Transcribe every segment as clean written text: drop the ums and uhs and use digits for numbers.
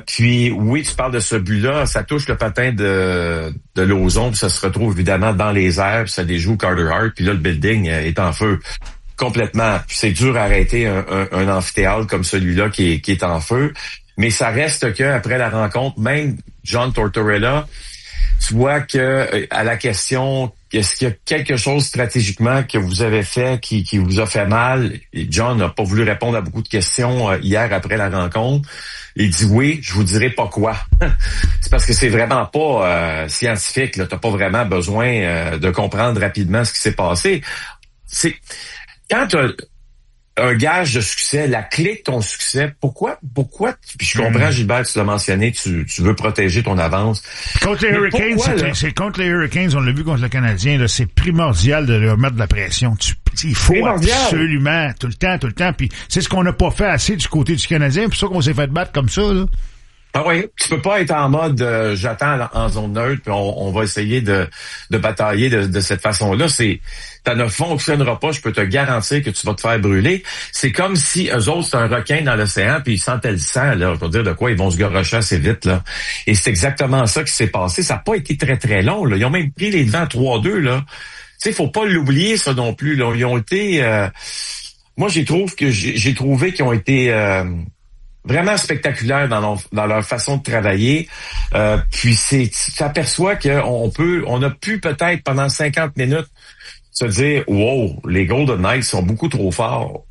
Puis oui, tu parles de ce but-là, ça touche le patin de Lauzon, puis ça se retrouve évidemment dans les airs, puis ça déjoue Carter Hart, puis là, le building est en feu complètement. Puis c'est dur à arrêter un amphithéâtre comme celui-là qui est en feu. Mais ça reste que après la rencontre, même John Tortorella, tu vois que à la question est-ce qu'il y a quelque chose stratégiquement que vous avez fait qui vous a fait mal, et John n'a pas voulu répondre à beaucoup de questions hier après la rencontre. Il dit oui, je vous dirai pas quoi. C'est parce que c'est vraiment pas scientifique. Là, t'as pas vraiment besoin de comprendre rapidement ce qui s'est passé. C'est quand t'as un gage de succès, la clé de ton succès, pourquoi, puis je comprends, Gilbert, tu l'as mentionné, tu veux protéger ton avance. Contre les Hurricanes, c'est contre les Hurricanes, on l'a vu contre le Canadien, là, c'est primordial de leur mettre de la pression. Il faut absolument, tout le temps, puis c'est ce qu'on n'a pas fait assez du côté du Canadien, c'est pour ça qu'on s'est fait battre comme ça, là. Ah oui, tu peux pas être en mode j'attends en zone neutre puis on va essayer de batailler de cette façon-là. Ça ne fonctionnera pas, je peux te garantir que tu vas te faire brûler. C'est comme si eux autres, c'est un requin dans l'océan puis ils sentaient le sang, là. Je veux dire de quoi ils vont se garrocher assez vite, là. Et c'est exactement ça qui s'est passé. Ça n'a pas été très, très long, là. Ils ont même pris les devants 3-2, là. Tu sais, faut pas l'oublier, ça non plus, là. Ils ont été, moi, j'ai trouvé qu'ils ont été, vraiment spectaculaire dans leur façon de travailler. Puis tu t'aperçois on a pu peut-être pendant 50 minutes se dire wow, les Golden Knights sont beaucoup trop forts.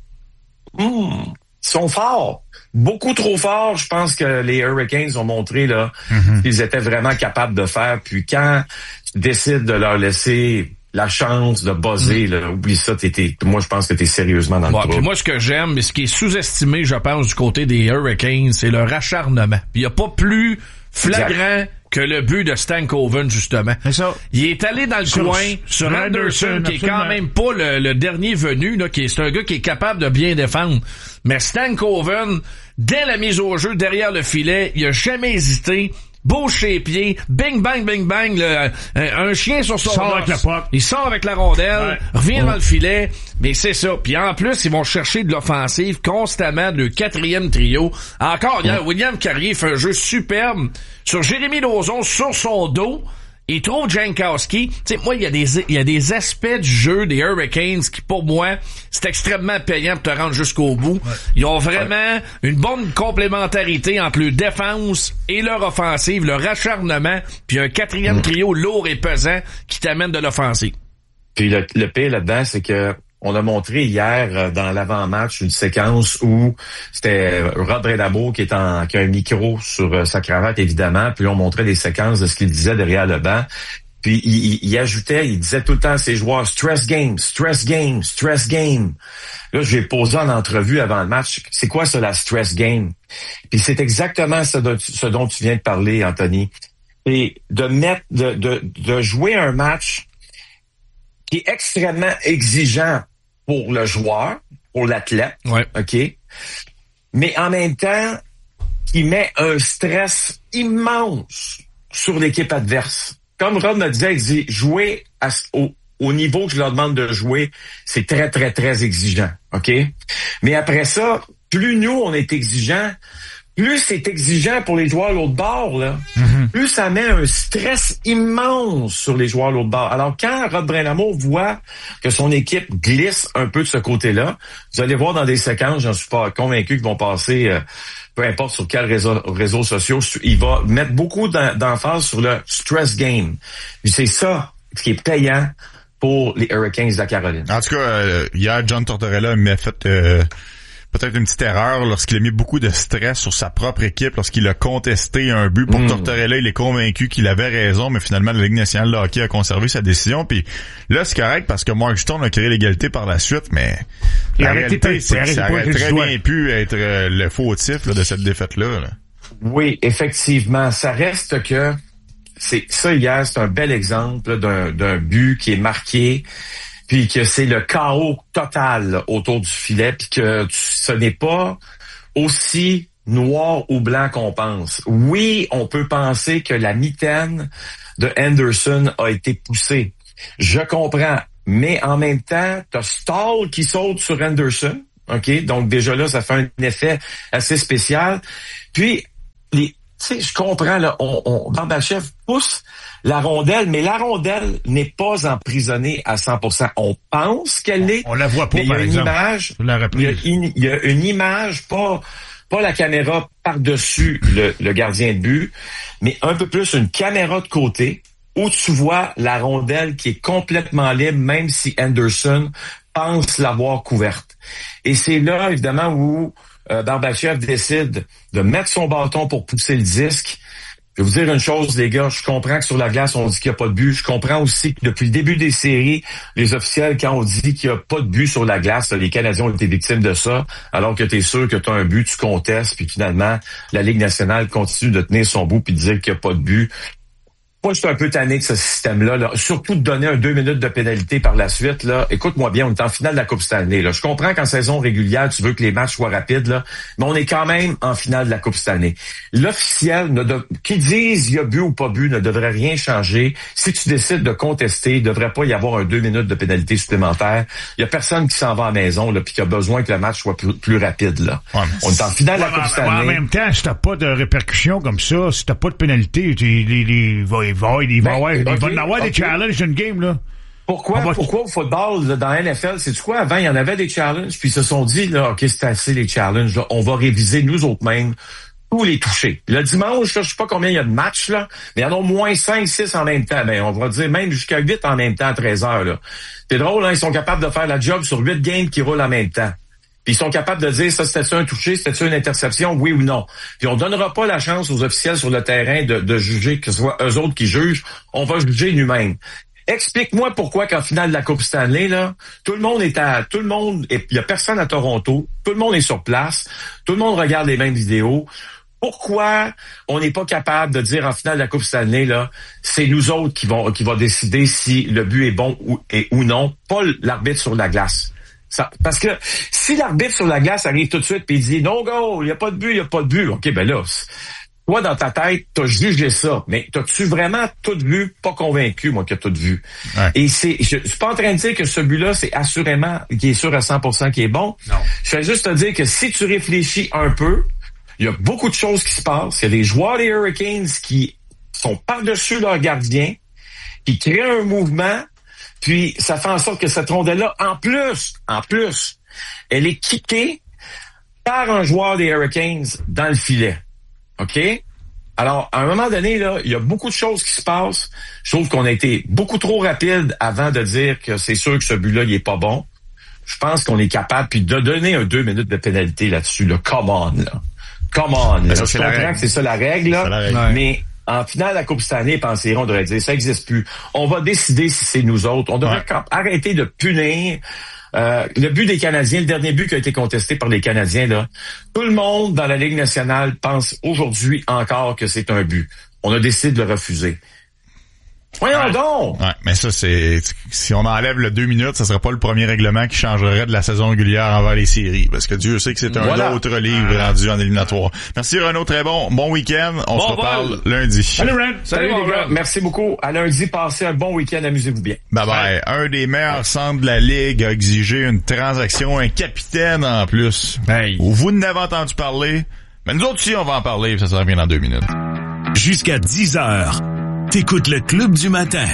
Ils sont forts. Beaucoup trop forts. Je pense que les Hurricanes ont montré là qu'ils étaient vraiment capables de faire. Puis quand tu décides de leur laisser la chance de buzzer, là, oublie ça, moi je pense que t'es sérieusement dans le trou. Puis moi ce que j'aime, mais ce qui est sous-estimé, je pense, du côté des Hurricanes, c'est leur acharnement. Puis il y a pas plus flagrant que le but de Stankoven, justement. C'est ça. Il est allé dans le coin sur Anderson, qui est quand même pas le dernier venu, là, c'est un gars qui est capable de bien défendre. Mais Stankoven, dès la mise au jeu, derrière le filet, il a jamais hésité. Bouge ses pieds, bing bang bing bang, un chien sur son il sort avec la rondelle, revient dans le filet, mais c'est ça. Puis en plus, ils vont chercher de l'offensive constamment, le quatrième trio. Encore hier, William Carrier fait un jeu superbe sur Jérémy Lauzon sur son dos. Il trouve Jankowski. Tu sais, moi, il y a des aspects du jeu des Hurricanes qui, pour moi, c'est extrêmement payant pour te rendre jusqu'au bout. Ouais. Ils ont vraiment une bonne complémentarité entre leur défense et leur offensive, leur acharnement, puis un quatrième trio lourd et pesant qui t'amène de l'offensive. Puis le pire là-dedans, c'est que on a montré hier dans l'avant-match une séquence où c'était Rod Brind'Amour qui a un micro sur sa cravate, évidemment, puis on montrait des séquences de ce qu'il disait derrière le banc. Puis il disait tout le temps à ses joueurs, stress game, stress game, stress game. Là, je lui ai posé en entrevue avant le match, c'est quoi ça, la stress game? Puis c'est exactement ce dont tu viens de parler, Anthony. Et de jouer un match qui est extrêmement exigeant pour le joueur, pour l'athlète, OK? Mais en même temps, qui met un stress immense sur l'équipe adverse. Comme Rod me disait, il dit, jouer au niveau que je leur demande de jouer, c'est très, très, très exigeant, OK? Mais après ça, plus nous, on est exigeants, plus c'est exigeant pour les joueurs à l'autre bord, là, plus ça met un stress immense sur les joueurs à l'autre bord. Alors, quand Rod Brind'Amour voit que son équipe glisse un peu de ce côté-là, vous allez voir dans des séquences, j'en suis pas convaincu qu'ils vont passer, peu importe sur quel réseaux sociaux, il va mettre beaucoup d'emphase sur le stress game. Puis c'est ça qui est payant pour les Hurricanes de la Caroline. En tout cas, hier, John Tortorella m'a fait peut-être une petite erreur lorsqu'il a mis beaucoup de stress sur sa propre équipe, lorsqu'il a contesté un but. Pour Tortorella, il est convaincu qu'il avait raison, mais finalement, la Ligue nationale de hockey a conservé sa décision. Puis là, c'est correct parce que Mark Stone a créé l'égalité par la suite, mais la réalité, c'est que ça aurait très bien pu être le fautif là, de cette défaite-là. Là. Oui, effectivement. Ça reste que c'est ça hier, c'est un bel exemple là, d'un but qui est marqué, puis que c'est le chaos total là, autour du filet, puis que ce n'est pas aussi noir ou blanc qu'on pense. Oui, on peut penser que la mitaine de Anderson a été poussée. Je comprends. Mais en même temps, t'as Stahl qui saute sur Anderson. OK? Donc déjà là, ça fait un effet assez spécial. Puis, sais, je comprends, là, Barbashev pousse la rondelle, mais la rondelle n'est pas emprisonnée à 100%. On pense qu'elle l'est. On la voit pas, par exemple. Il y a une image, pas la caméra par-dessus le gardien de but, mais un peu plus une caméra de côté où tu vois la rondelle qui est complètement libre, même si Anderson pense l'avoir couverte. Et c'est là, évidemment, où Barbashev décide de mettre son bâton pour pousser le disque. Je vais vous dire une chose, les gars, je comprends que sur la glace, on dit qu'il n'y a pas de but. Je comprends aussi que depuis le début des séries, les officiels, quand on dit qu'il n'y a pas de but sur la glace, les Canadiens ont été victimes de ça, alors que tu es sûr que tu as un but, tu contestes, puis finalement, la Ligue nationale continue de tenir son bout puis de dire qu'il n'y a pas de but. Moi, je suis un peu tanné de ce système-là, là. Surtout de donner 2 minutes de pénalité par la suite. Là. Écoute-moi bien, on est en finale de la Coupe Stanley. Là. Je comprends qu'en saison régulière, tu veux que les matchs soient rapides, là, mais on est quand même en finale de la Coupe Stanley. L'officiel, qui dise il y a but ou pas but, ne devrait rien changer. Si tu décides de contester, il ne devrait pas y avoir 2 minutes de pénalité supplémentaire. Il y a personne qui s'en va à la maison là, puis qui a besoin que le match soit plus rapide. Là. Ouais, on est en finale de la Coupe Stanley. En même temps, si t'as pas de répercussions comme ça, si t'as pas de pénalité, il va en avoir des challenges dans une game, là. Pourquoi au football, là, dans la NFL, c'est quoi? Avant, il y en avait des challenges, puis ils se sont dit, là, OK, c'est assez les challenges, là. On va réviser nous autres mêmes tous les touchés. Le dimanche, là, je sais pas combien il y a de matchs, là, mais il y en a au moins 5, 6 en même temps. Ben, on va dire même jusqu'à 8 en même temps à 13 heures, là. C'est drôle, hein, ils sont capables de faire la job sur 8 games qui roulent en même temps. Puis ils sont capables de dire, ça, c'était-tu un touché, c'était-tu une interception, oui ou non. Puis on donnera pas la chance aux officiels sur le terrain de juger, que ce soit eux autres qui jugent, on va juger nous-mêmes. Explique-moi pourquoi qu'en finale de la Coupe Stanley, là, il y a personne à Toronto, tout le monde est sur place, tout le monde regarde les mêmes vidéos. Pourquoi on n'est pas capable de dire en finale de la Coupe Stanley, là, c'est nous autres qui va décider si le but est bon ou non, pas l'arbitre sur la glace. Parce que si l'arbitre sur la glace arrive tout de suite et il dit « No go, il n'y a pas de but, OK, ben là, toi, dans ta tête, t'as jugé ça. Mais t'as-tu vraiment tout vu? Pas convaincu, moi, que t'as tout vu. Ouais. Et je suis pas en train de dire que ce but-là, c'est assurément, qui est sûr à 100% qui est bon. Non. Je vais juste te dire que si tu réfléchis un peu, il y a beaucoup de choses qui se passent. Il y a des joueurs des Hurricanes qui sont par-dessus leur gardien, qui créent un mouvement. Puis, ça fait en sorte que cette rondelle-là, en plus, elle est kickée par un joueur des Hurricanes dans le filet. OK? Alors, à un moment donné, là, il y a beaucoup de choses qui se passent. Je trouve qu'on a été beaucoup trop rapide avant de dire que c'est sûr que ce but-là, il est pas bon. Je pense qu'on est capable puis de donner 2 minutes de pénalité là-dessus. Là. Come on, là. Come on. Là. Je comprends que c'est ça la règle, là, mais... En finale, la Coupe Stanley, penseront, on devrait dire, ça n'existe plus. On va décider si c'est nous autres. On devrait arrêter de punir. Le but des Canadiens, le dernier but qui a été contesté par les Canadiens, là, tout le monde dans la Ligue nationale pense aujourd'hui encore que c'est un but. On a décidé de le refuser. Voyons donc! Ouais, mais ça, si on enlève le 2 minutes, ça sera pas le premier règlement qui changerait de la saison régulière envers les séries. Parce que Dieu sait que c'est un autre livre rendu en éliminatoire. Merci Renaud, très bon. Bon week-end. On se reparle lundi. Salut Ren. Salut les gars. Merci beaucoup. À lundi, passez un bon week-end. Amusez-vous bien. Bye bye. Un des meilleurs centres de la Ligue a exigé une transaction, un capitaine en plus. Hey. Vous n'avez entendu parler. Mais nous autres aussi, on va en parler. Ça sera bien dans 2 minutes. Jusqu'à 10h. T'écoutes le Club du matin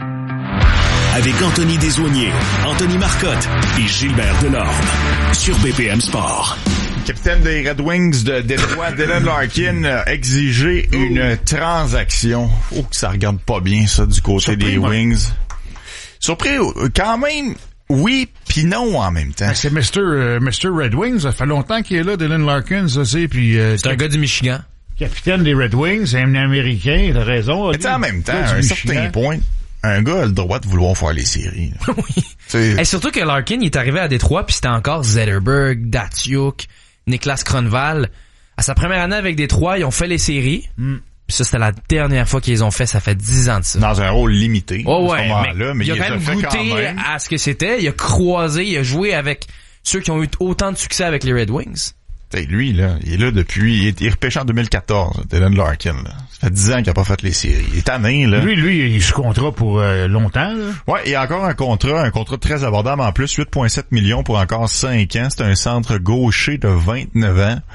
avec Anthony Desaulniers, Anthony Marcotte et Gilbert Delorme sur BPM Sport. Le capitaine des Red Wings de Détroit, Dylan Larkin, a exigé une transaction. Oh, que ça regarde pas bien, ça, du côté surpris, des Wings. Surpris, quand même, oui pis non en même temps. C'est Mr. Red Wings, ça fait longtemps qu'il est là, Dylan Larkin, ça c'est, puis c'est un gars du Michigan. Capitaine des Red Wings, un Américain, il a raison. Mais en même temps, à un certain point, un gars a le droit de vouloir faire les séries. Oui. Et surtout que Larkin, il est arrivé à Détroit, puis c'était encore Zetterberg, Datsyuk, Niklas Kronwall. À sa première année avec Détroit, ils ont fait les séries. Puis ça, c'était la dernière fois qu'ils les ont fait, ça fait 10 ans de ça. Dans un rôle limité. Oh ouais, mais il a quand même goûté à ce que c'était. Il a croisé, il a joué avec ceux qui ont eu autant de succès avec les Red Wings. T'sais, lui, là, il est là depuis... Il est repêché en 2014, Dylan Larkin. Là. Ça fait 10 ans qu'il a pas fait les séries. Il est tanné, là. Lui, il est sous contrat pour longtemps, là. Ouais, il y a encore un contrat très abordable en plus, 8,7 millions pour encore 5 ans. C'est un centre gaucher de 29 ans.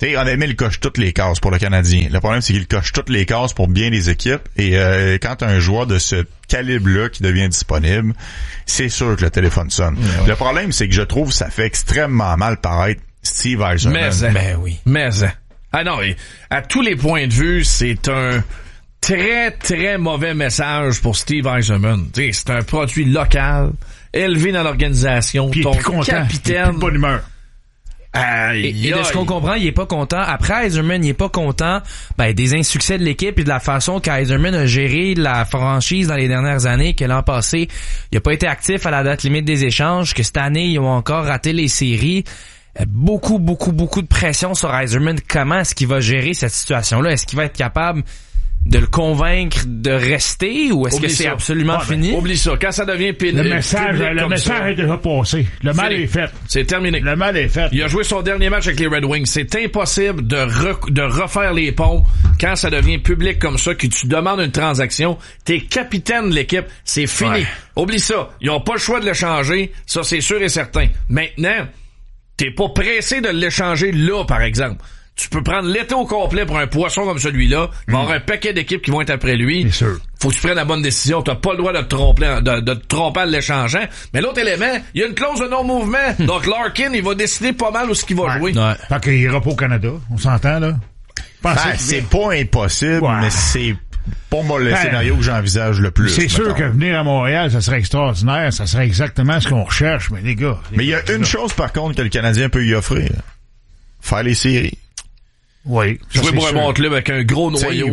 Et honnêtement, il coche toutes les cases pour le Canadien. Le problème, c'est qu'il coche toutes les cases pour bien les équipes. Et quand t'as un joueur de ce calibre-là qui devient disponible, c'est sûr que le téléphone sonne. Ouais. Le problème, c'est que je trouve que ça fait extrêmement mal paraître Steve Yzerman. Mais ah non, à tous les points de vue, c'est un très, très mauvais message pour Steve Yzerman. C'est un produit local, élevé dans l'organisation. Puis ton capitaine. Puis de bonne humeur. Et de ce qu'on comprend, il est pas content. Après Yzerman, il est pas content des insuccès de l'équipe et de la façon qu'Yzerman a géré la franchise dans les dernières années, que l'an passé, il a pas été actif à la date limite des échanges, que cette année, ils ont encore raté les séries. Beaucoup de pression sur Yzerman. Comment est-ce qu'il va gérer cette situation-là? Est-ce qu'il va être capable de le convaincre de rester ou est-ce que c'est absolument fini? Oublie ça. Quand ça devient le message est déjà passé. Le mal est fait. C'est terminé. Le mal est fait. Il a joué son dernier match avec les Red Wings. C'est impossible de refaire les ponts quand ça devient public comme ça, que tu demandes une transaction. T'es capitaine de l'équipe. C'est fini. Ouais. Oublie ça. Ils ont pas le choix de l'échanger. Ça, c'est sûr et certain. Maintenant, t'es pas pressé de l'échanger là, par exemple. Tu peux prendre l'été au complet pour un poisson comme celui-là. Il va y avoir un paquet d'équipes qui vont être après lui. Bien sûr. Faut que tu prennes la bonne décision. T'as pas le droit de te tromper en l'échangeant. Mais l'autre élément, il y a une clause de non-mouvement. Donc Larkin, il va décider pas mal où ce qu'il va jouer. Ouais. Fait qu'il ira pas au Canada. On s'entend, là? C'est pas impossible, mais c'est pas moi le scénario que j'envisage le plus. C'est sûr que venir à Montréal, ça serait extraordinaire. Ça serait exactement ce qu'on recherche, mais les gars. Mais il y a une chose, par contre, que le Canadien peut y offrir. Faire les séries. Oui. Jouer pour un bon club avec un gros noyau.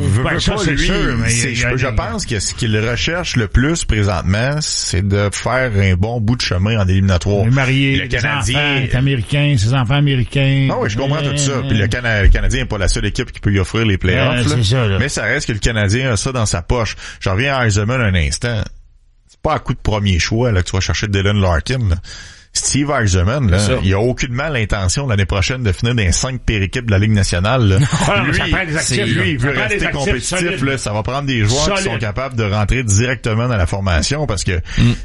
Je pense que ce qu'il recherche le plus présentement, c'est de faire un bon bout de chemin en éliminatoire. Le marié, le Canadien est américain, ses enfants américains. Ah oui, je comprends tout ça. Puis le Canadien n'est pas la seule équipe qui peut y offrir les playoffs. C'est ça, là. Mais ça reste que le Canadien a ça dans sa poche. Je reviens à Yzerman un instant. C'est pas à coup de premier choix là que tu vas chercher Dylan Larkin. Là. Steve Yzerman, là, il a aucunement l'intention l'année prochaine de finir dans les 5 pires équipes de la Ligue nationale. Là. Lui, il veut rester compétitif. Là, ça va prendre des joueurs qui sont capables de rentrer directement dans la formation parce que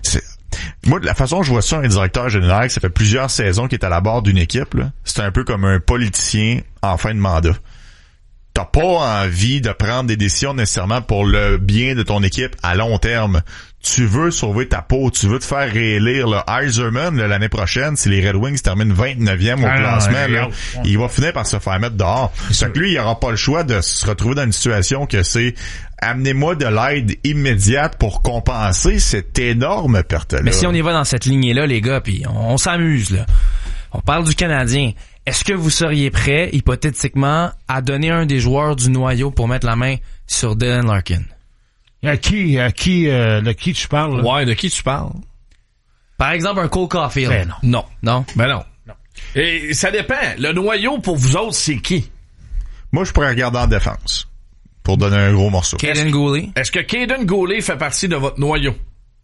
moi, de la façon dont je vois ça, un directeur général, ça fait plusieurs saisons qu'il est à la barre d'une équipe. Là, c'est un peu comme un politicien en fin de mandat. T'as pas envie de prendre des décisions nécessairement pour le bien de ton équipe à long terme. Tu veux sauver ta peau, tu veux te faire réélire. Là. Yzerman, là, l'année prochaine, si les Red Wings terminent 29e au classement, là, il va finir par se faire mettre dehors. Fait que lui, il aura pas le choix de se retrouver dans une situation que c'est amenez-moi de l'aide immédiate pour compenser cette énorme perte-là. Mais si on y va dans cette lignée-là, les gars, puis on s'amuse, là. On parle du Canadien. Est-ce que vous seriez prêt, hypothétiquement, à donner un des joueurs du noyau pour mettre la main sur Dylan Larkin? De qui tu parles? Là? Ouais, de qui tu parles? Par exemple, un Cole Caulfield. Ben non. Ben non. Et ça dépend. Le noyau, pour vous autres, c'est qui? Moi, je pourrais regarder en défense. Pour donner un gros morceau. Kaden Guhle. Est-ce que Kaden Guhle fait partie de votre noyau?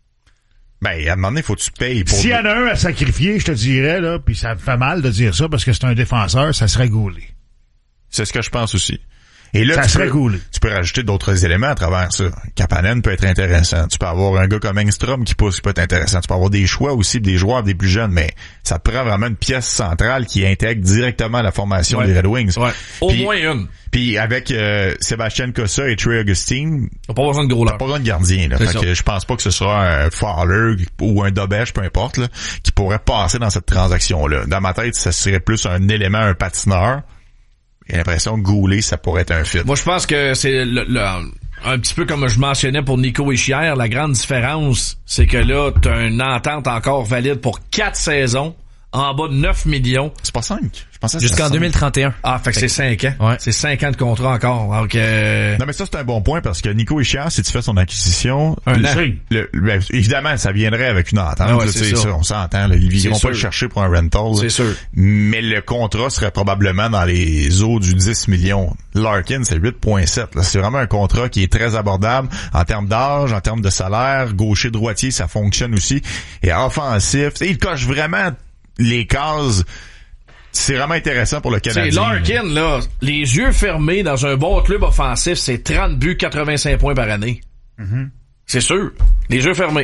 Ben, à un moment donné, faut que tu payes pour... S'il y en a un à sacrifier, je te dirais, là, puis ça me fait mal de dire ça parce que c'est un défenseur, ça serait Guhle. C'est ce que je pense aussi. Et là, ça serait Guhle. Tu peux rajouter d'autres éléments à travers ça. Kapanen peut être intéressant. Tu peux avoir un gars comme Engstrom qui peut être intéressant. Tu peux avoir des choix aussi, des joueurs des plus jeunes, mais ça te prend vraiment une pièce centrale qui intègre directement la formation des Red Wings. Ouais. Au moins une. Puis avec Sébastien Cossa et Trey Augustine, t'as pas besoin de gros là. T'as pas besoin de gardien. Là. Fait que je pense pas que ce sera un Fowler ou un Dobèche, peu importe, là, qui pourrait passer dans cette transaction-là. Dans ma tête, ça serait plus un élément, un patineur. J'ai l'impression que Goulet, ça pourrait être un fit. Moi, je pense que c'est un petit peu comme je mentionnais pour Nico Hischier. La grande différence, c'est que là, t'as une entente encore valide pour 4 saisons, en bas de 9 millions. C'est pas 5. Je pensais que jusqu'en 2031. Ah, fait que c'est 5 ans. Ouais. C'est 5 ans de contrat encore. Donc, non, mais ça, c'est un bon point parce que Nico Hischier, si tu fais son acquisition, évidemment, ça viendrait avec une entente. Ah ouais, c'est ça. On s'entend. Là, ils iront pas le chercher pour un rental. C'est sûr. Mais le contrat serait probablement dans les eaux du 10 millions. Larkin, c'est 8,7. Là. C'est vraiment un contrat qui est très abordable en termes d'âge, en termes de salaire. Gaucher-droitier, ça fonctionne aussi. Et offensif, il coche vraiment les cases. C'est vraiment intéressant pour le Canadien. C'est Larkin, là, les yeux fermés dans un bon club offensif, c'est 30 buts, 85 points par année. Mm-hmm. C'est sûr. Les yeux fermés.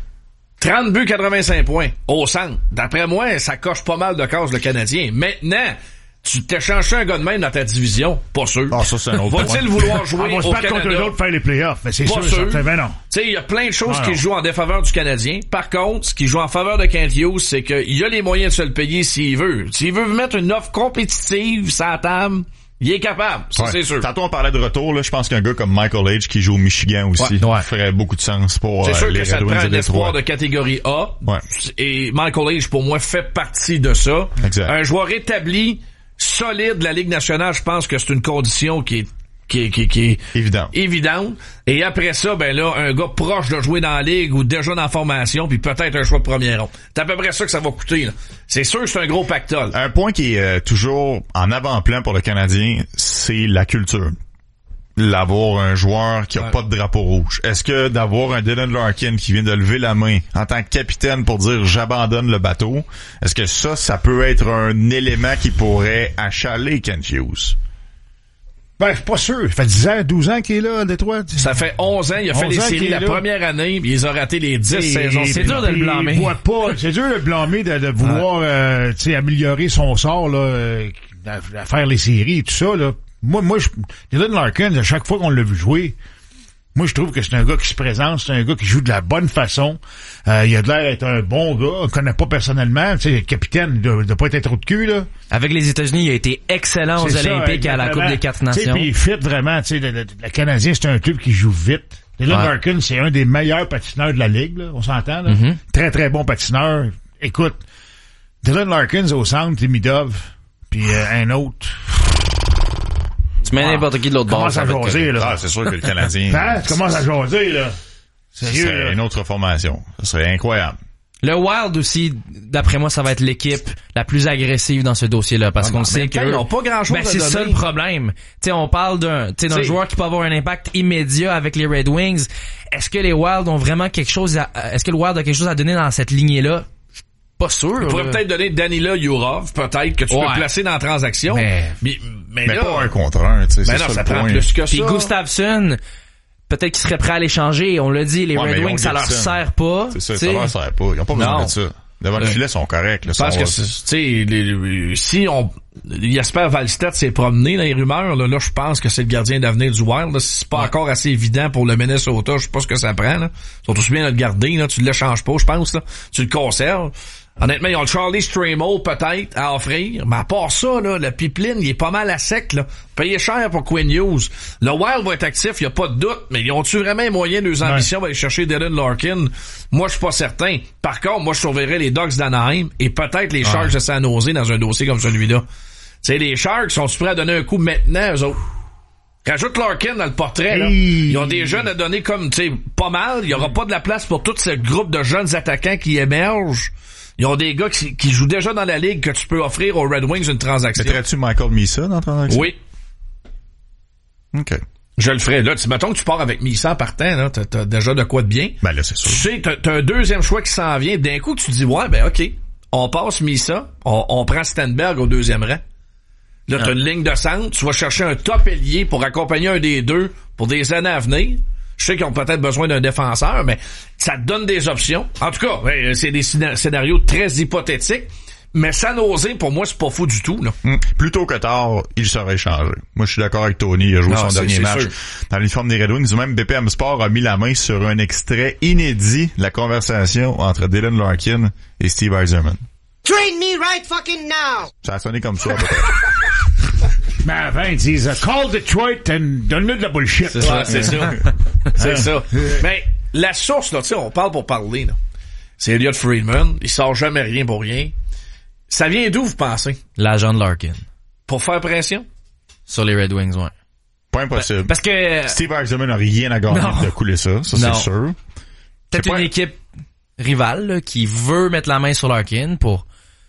30 buts, 85 points. Au centre. D'après moi, ça coche pas mal de cases, le Canadien. Maintenant, Tu t'échanges un gars de même dans ta division? Pas sûr. Ah, ça, c'est un autre Va-t-il vouloir jouer on va se battre contre eux autres, faire les playoffs. Mais c'est sûr, certain, ben non. Tu sais, il y a plein de choses qui jouent en défaveur du Canadien. Par contre, ce qui joue en faveur de Kent Hughes, c'est qu'il a les moyens de se le payer s'il veut. S'il veut mettre une offre compétitive sur la table, il est capable, ça c'est sûr. Tantôt on parlait de retour, là, je pense qu'un gars comme Michael H qui joue au Michigan aussi ferait beaucoup de sens pour c'est sûr les que ça Red te prend Wings un espoir de catégorie A. Ouais. Et Michael H pour moi fait partie de ça. Exact. Un joueur établi, solide de la Ligue nationale, je pense que c'est une condition qui est évidente. Et après ça, ben là, un gars proche de jouer dans la Ligue ou déjà dans la formation, puis peut-être un choix de première ronde. C'est à peu près ça que ça va coûter, là. C'est sûr que c'est un gros pactole. Un point qui est toujours en avant-plan pour le Canadien, c'est la culture. L'avoir un joueur qui a pas de drapeau rouge. Est-ce que d'avoir un Dylan Larkin qui vient de lever la main en tant que capitaine pour dire j'abandonne le bateau, est-ce que ça peut être un élément qui pourrait achaler Kent Hughes? Ben, je suis pas sûr. Ça fait 10 ans, 12 ans qu'il est là, à Détroit. Ça fait 11 ans. Il a fait les séries la première année, puis il a raté les 10 saisons. C'est dur de le blâmer. C'est dur de le blâmer de vouloir, améliorer son sort, là, à faire les séries et tout ça, là. Moi, Dylan Larkin, à chaque fois qu'on l'a vu jouer, moi, je trouve que c'est un gars qui se présente, c'est un gars qui joue de la bonne façon. Il a de l'air d'être un bon gars. On le connaît pas personnellement. Tu sais, le capitaine, il doit pas être un trou de cul, là. Avec les États-Unis, il a été excellent aux Olympiques et à la Coupe des 4 Nations. Puis il fit vraiment, tu sais, le Canadien, c'est un club qui joue vite. Dylan Larkin, c'est un des meilleurs patineurs de la Ligue, là. On s'entend, là. Mm-hmm. Très, très bon patineur. Écoute, Dylan Larkin au centre, Demidov, puis un autre. Tu mets n'importe qui de l'autre bord. Commence à jaser, là. Ah, c'est sûr que le Canadien... Tu commences à jaser, là. Sérieux, c'est une autre formation. Ça serait incroyable. Le Wild aussi, d'après moi, ça va être l'équipe la plus agressive dans ce dossier-là, parce qu'on sait que ils n'ont pas grand-chose c'est ça le problème. Tu sais, on parle d'un joueur qui peut avoir un impact immédiat avec les Red Wings. Est-ce que les Wild ont vraiment est-ce que le Wild a quelque chose à donner dans cette lignée-là? Pas sûr. Il pourrait peut-être donner Danila Yurov, peut-être, que tu peux placer dans la transaction. Mais là, pas un contre un, tu sais. Mais non, ça prend plus que ça. Puis Gustafsson, peut-être qu'ils seraient prêts à l'échanger. On l'a dit, les Red Wings, ça leur sert pas. C'est ça, ça leur sert pas. Ils ont pas besoin de ça. Devant le filet, ils sont corrects. Là, je pense que, tu sais, si Jesper Wallstedt s'est promené dans les rumeurs, là, je pense que c'est le gardien d'avenir du Wild. Là. C'est pas encore assez évident pour le Minnesota. Je sais pas ce que ça prend, là. Ils sont tous bien à le garder, là. Tu ne l'échanges pas, je pense, là. Tu le conserves. Honnêtement, ils ont le Charlie Stramel peut-être à offrir, mais à part ça, là, le pipeline, il est pas mal à sec, là. Payé cher pour Quinn Hughes. Le Wild va être actif, il y a pas de doute, mais ils ont-tu vraiment les moyens de leurs ambitions d'aller chercher Dylan Larkin? Moi, je suis pas certain. Par contre, moi, je surveillerais les Ducks d'Anaheim et peut-être les Sharks de San Jose dans un dossier comme celui-là. Tu sais, les Sharks sont-ils prêts à donner un coup maintenant, eux autres? Rajoute Larkin dans le portrait, là. Ils ont des jeunes à donner comme, tu sais, pas mal. Il y aura pas de la place pour tout ce groupe de jeunes attaquants qui émergent. Ils ont des gars qui jouent déjà dans la ligue que tu peux offrir aux Red Wings une transaction. Mettrais-tu Michael Misa dans la transaction? Oui. OK. Je le ferai. Là, mettons que tu pars avec Misa partant, là, t'as déjà de quoi de bien. Ben là, c'est sûr. Tu sais, t'as un deuxième choix qui s'en vient. D'un coup, tu dis, ouais, ben OK, on passe Misa, on prend Stenberg au deuxième rang. Là, t'as une ligne de centre, tu vas chercher un top ailier pour accompagner un des deux pour des années à venir. Je sais qu'ils ont peut-être besoin d'un défenseur, mais ça te donne des options. En tout cas, c'est des scénarios très hypothétiques. Mais San Jose, pour moi, c'est pas fou du tout, là. Plus tôt que tard, il serait échangé. Moi, je suis d'accord avec Tony. Il a joué son dernier match dans l'uniforme des Red Wings. Même BPM Sport a mis la main sur un extrait inédit de la conversation entre Dylan Larkin et Steve Yzerman. Trade me right fucking now! Ça a sonné comme ça, peut-être. Mais avant, ils disent « Call Detroit and donne-le de la bullshit. » C'est ça, c'est ça. C'est ça. Mais la source, là, tu sais, on parle pour parler, là. C'est Elliot Friedman. Il sort jamais rien pour rien. Ça vient d'où, vous pensez? L'agent de Larkin. Pour faire pression? Sur les Red Wings, ouais. Pas impossible. Parce que... Steve Yzerman n'a rien à gagner de couler ça c'est sûr. Peut-être une équipe rivale, là, qui veut mettre la main sur Larkin pour...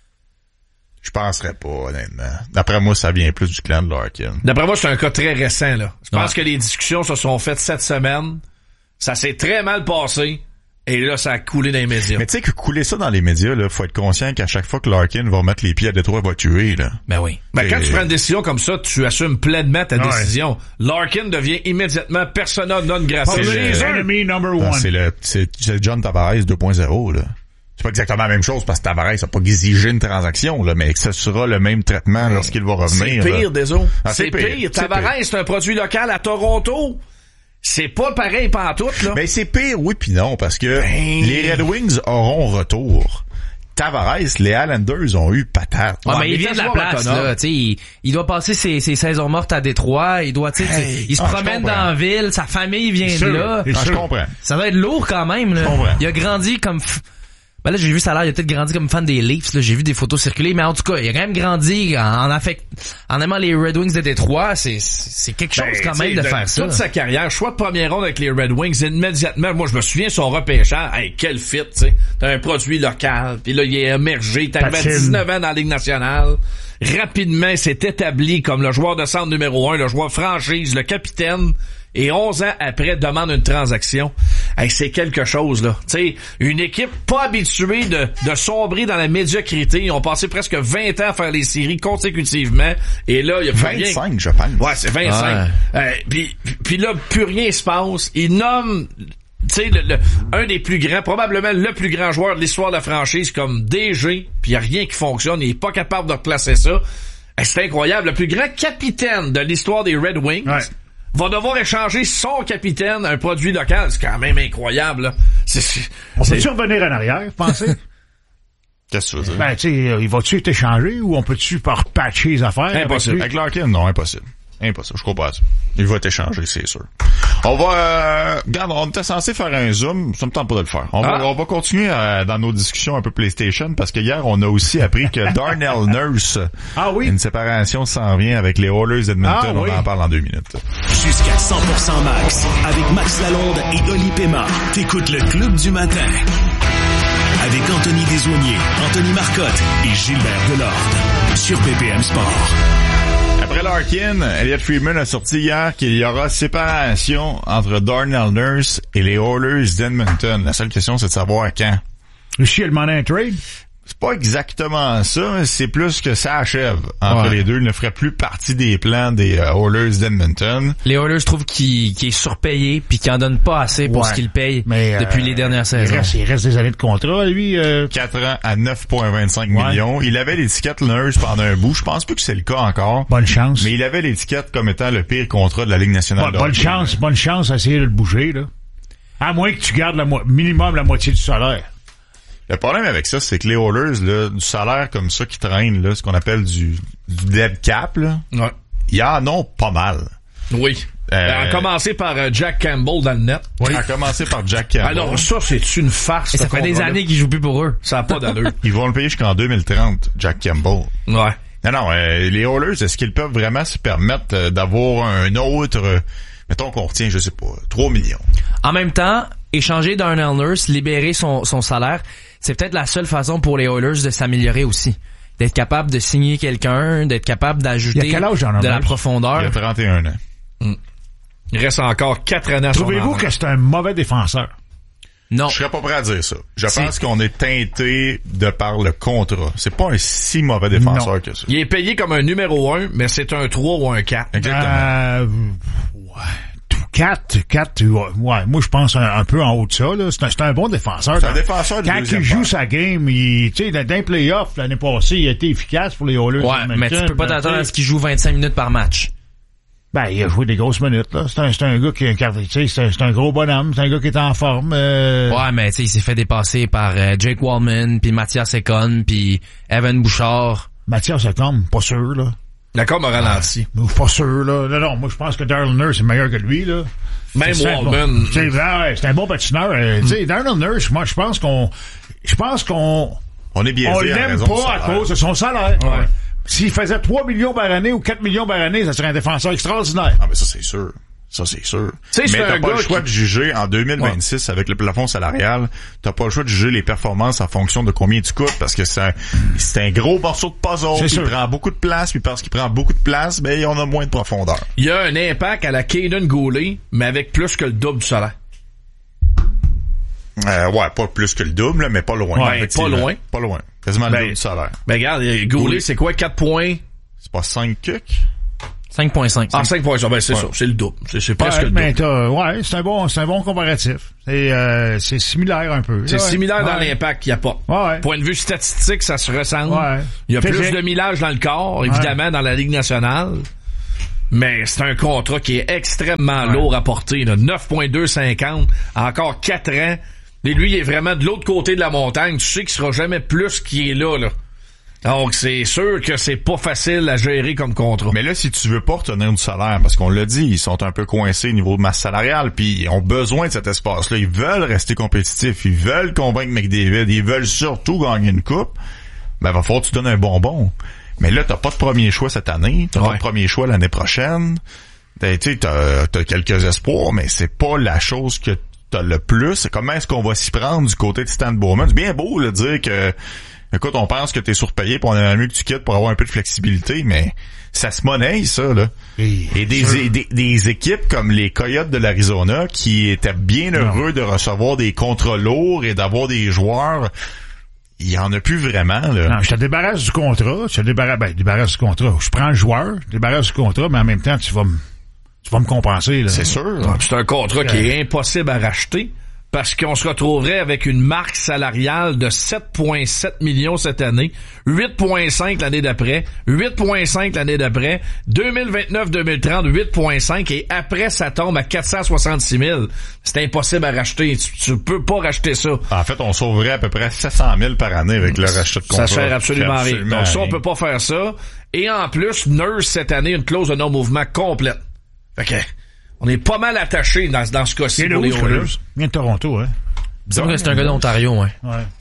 Je penserais pas, honnêtement. D'après moi, ça vient plus du clan de Larkin. D'après moi, c'est un cas très récent, là. Je pense que les discussions se sont faites cette semaine. Ça s'est très mal passé. Et là, ça a coulé dans les médias. Mais tu sais que couler ça dans les médias, là, faut être conscient qu'à chaque fois que Larkin va mettre les pieds à Détroit, il va tuer, là. Ben oui. Ben quand tu prends une décision comme ça, tu assumes pleinement ta décision. Larkin devient immédiatement persona non grata. C'est l'ennemi number one. C'est John Tavares 2.0, là. pas exactement la même chose parce que Tavares n'a pas exigé une transaction, là, mais que ce sera le même traitement lorsqu'il va revenir. C'est pire, désolé. C'est pire. Tavares, c'est un produit local à Toronto. C'est pas pareil pantoute, là. Mais c'est pire, oui puis non, parce que les Red Wings auront retour. Tavares, les Islanders ont eu patate. Ouais, mais il vient de la place, là, tu sais, il doit passer ses saisons mortes à Détroit, il doit, tu sais, il se promène dans la ville, sa famille vient de là. Je comprends. Ça doit être lourd quand même, là. Il a grandi comme ben là, j'ai vu ça a l'air, il a peut-être grandi comme fan des Leafs, là, j'ai vu des photos circuler, mais en tout cas, il a quand même grandi en aimant les Red Wings de Détroit, c'est quelque chose quand même de faire ça. Toute sa carrière, choix de première ronde avec les Red Wings, immédiatement, moi je me souviens son repêchage, hey, quel fit, tu sais, t'as un produit local, puis là il est émergé, t'es arrivé à 19 ans dans la Ligue nationale, rapidement il s'est établi comme le joueur de centre numéro 1, le joueur franchise, le capitaine. Et 11 ans après, demande une transaction. Hey, c'est quelque chose, là. Tu sais, une équipe pas habituée de sombrer dans la médiocrité. Ils ont passé presque 20 ans à faire les séries consécutivement. Et là, il y a plus 25, rien. je pense. Ouais, c'est 25. Puis là, plus rien se passe. Ils nomment, tu sais, un des plus grands, probablement le plus grand joueur de l'histoire de la franchise comme DG. Puis il y a rien qui fonctionne. Il est pas capable de replacer ça. Hey, c'est incroyable. Le plus grand capitaine de l'histoire des Red Wings. Ouais. Va devoir échanger son capitaine un produit local. C'est quand même incroyable, là. On peut-tu revenir en arrière, pensez? Qu'est-ce que tu veux dire? Ben, tu sais, il va-tu être échangé ou on peut-tu par patcher les affaires? Impossible. Avec Larkin, non, impossible. Impossible, je crois pas à ça. Il va être échangé, c'est sûr. On va... regarde, on était censé faire un zoom, ça me tente pas de le faire. On va continuer dans nos discussions un peu PlayStation, parce que hier, on a aussi appris que Darnell Nurse, une séparation s'en vient avec les Oilers d'Edmonton. On en parle en 2 minutes. Jusqu'à 100% Max, avec Max Lalonde et Oli Pema. T'écoutes le Club du matin. Avec Anthony Desaulniers, Anthony Marcotte et Gilbert Delorde. Sur BPM Sport. Après Larkin, Elliot Friedman a sorti hier qu'il y aura séparation entre Darnell Nurse et les Oilers d'Edmonton. La seule question, c'est de savoir quand. Si elle demandait un trade? C'est pas exactement ça, c'est plus que ça achève entre les deux. Il ne ferait plus partie des plans des Oilers d'Edmonton. Les Oilers trouvent qu'il est surpayé puis qu'il en donne pas assez pour ce qu'il paye depuis les dernières saisons. Il reste des années de contrat, lui. 4 ans à 9,25 millions. Il avait l'étiquette Nurse pendant un bout. Je pense plus que c'est le cas encore. Bonne chance. Mais il avait l'étiquette comme étant le pire contrat de la Ligue nationale. Bonne chance à essayer de le bouger, là. À moins que tu gardes minimum la moitié du salaire. Le problème avec ça, c'est que les Oilers, là, du salaire comme ça qui traîne, là, ce qu'on appelle du dead cap, là, ils en ont pas mal. Oui. À commencer par Jack Campbell dans le net. Oui. À commencer par Jack Campbell. Alors ça, c'est une farce. Et ça fait des années qu'ils jouent plus pour eux. Ça n'a pas d'allure. Ils vont le payer jusqu'en 2030, Jack Campbell. Ouais. Non, les Oilers, est-ce qu'ils peuvent vraiment se permettre d'avoir un autre... mettons qu'on retient, je sais pas, 3 millions. En même temps, échanger Darnell Nurse, libérer son salaire, c'est peut-être la seule façon pour les Oilers de s'améliorer aussi. D'être capable de signer quelqu'un, d'être capable d'ajouter de la profondeur. Il a 31 ans. Il reste encore 4 années à son Trouvez-vous que c'est un mauvais défenseur? Non. Je serais pas prêt à dire ça. Je pense qu'on est teinté de par le contrat. C'est pas un si mauvais défenseur que ça. Il est payé comme un numéro 1, mais c'est un 3 ou un 4. Exactement. 4, ouais. Moi, je pense un peu en haut de ça, là. C'est un bon défenseur. C'est un défenseur de quand il joue sa game, tu sais, dans les playoffs, l'année passée, il a été efficace pour les Oilers. Ouais, mais tu peux pas t'attendre à ce qu'il joue 25 minutes par match. Ben, il a joué des grosses minutes, là. C'est un gars qui c'est un gros bonhomme. C'est un gars qui est en forme. Ouais, mais tu sais, il s'est fait dépasser par Jake Wallman, puis Mathias Ekholm, puis Evan Bouchard. Mathias Ekholm, pas sûr, là. D'accord, m'a ralenti. Pas sûr, là. Non, moi, je pense que Darnell Nurse est meilleur que lui, là. Même Wallman. C'est un bon patineur. Tu sais, Darnell Nurse, moi, je pense qu'on on est biaisé. On l'aime pas à cause de son salaire. Ouais. S'il faisait 3 millions par année ou 4 millions par année, ça serait un défenseur extraordinaire. Ah, mais ça, c'est sûr. Ça, c'est sûr. Mais t'as pas le choix de juger en 2026 avec le plafond salarial. T'as pas le choix de juger les performances en fonction de combien tu coûtes parce que c'est un gros morceau de puzzle qui prend beaucoup de place, puis parce qu'il prend beaucoup de place, ben, on a moins de profondeur. Il y a un impact à la Caden Goulet, mais avec plus que le double du salaire. Ouais, pas plus que le double, mais pas loin. Ouais, pas loin. Pas loin. Quasiment le double du salaire. Ben, regarde, Goulet, c'est quoi, 4 points? C'est pas 5 cucs? 5.5. Ah, 5.5, ben c'est ça, c'est le double. C'est presque le double. Mais c'est un bon comparatif. C'est similaire un peu. C'est similaire dans l'impact qu'il y a pas. Ouais. Point de vue statistique, ça se ressemble. Ouais. Il y a plus de millage dans le corps, évidemment, dans la Ligue nationale. Mais c'est un contrat qui est extrêmement lourd à porter, là. 9.250, encore 4 ans. Et lui, il est vraiment de l'autre côté de la montagne. Tu sais qu'il sera jamais plus qu'il est là. Donc, c'est sûr que c'est pas facile à gérer comme contrat. Mais là, si tu veux pas retenir du salaire, parce qu'on l'a dit, ils sont un peu coincés au niveau de masse salariale, puis ils ont besoin de cet espace-là. Ils veulent rester compétitifs, ils veulent convaincre McDavid, ils veulent surtout gagner une coupe. Ben, va falloir que tu donnes un bonbon. Mais là, t'as pas de premier choix cette année, t'as pas de premier choix l'année prochaine. Tu sais, t'as quelques espoirs, mais c'est pas la chose que t'as le plus. Comment est-ce qu'on va s'y prendre du côté de Stan Bowman? C'est bien beau, là, dire que écoute, on pense que t'es surpayé puis on aimerait mieux que tu quittes pour avoir un peu de flexibilité, mais ça se monnaie, ça, là. Et des équipes comme les Coyotes de l'Arizona qui étaient bien heureux de recevoir des contrats lourds et d'avoir des joueurs, il y en a plus vraiment, là. Non, je te débarrasse du contrat, débarrasse du contrat. Je prends le joueur, débarrasse du contrat, mais en même temps, tu vas me compenser, là. C'est sûr. C'est un contrat qui est impossible à racheter. Parce qu'on se retrouverait avec une marque salariale de 7,7 millions cette année, 8,5 l'année d'après, 8,5 l'année d'après, 2029-2030, 8,5 et après ça tombe à 466 000. C'est impossible à racheter. Tu peux pas racheter ça. En fait, on sauverait à peu près 700 000 par année avec le rachat de contrat. Ça sert absolument rien. Donc ça, on peut pas faire ça. Et en plus, Nurse cette année, une clause de non-mouvement complète. Fait que on est pas mal attaché dans ce cas-ci pour les Oilers. Il vient de Toronto, hein. C'est un gars d'Ontario, ouais.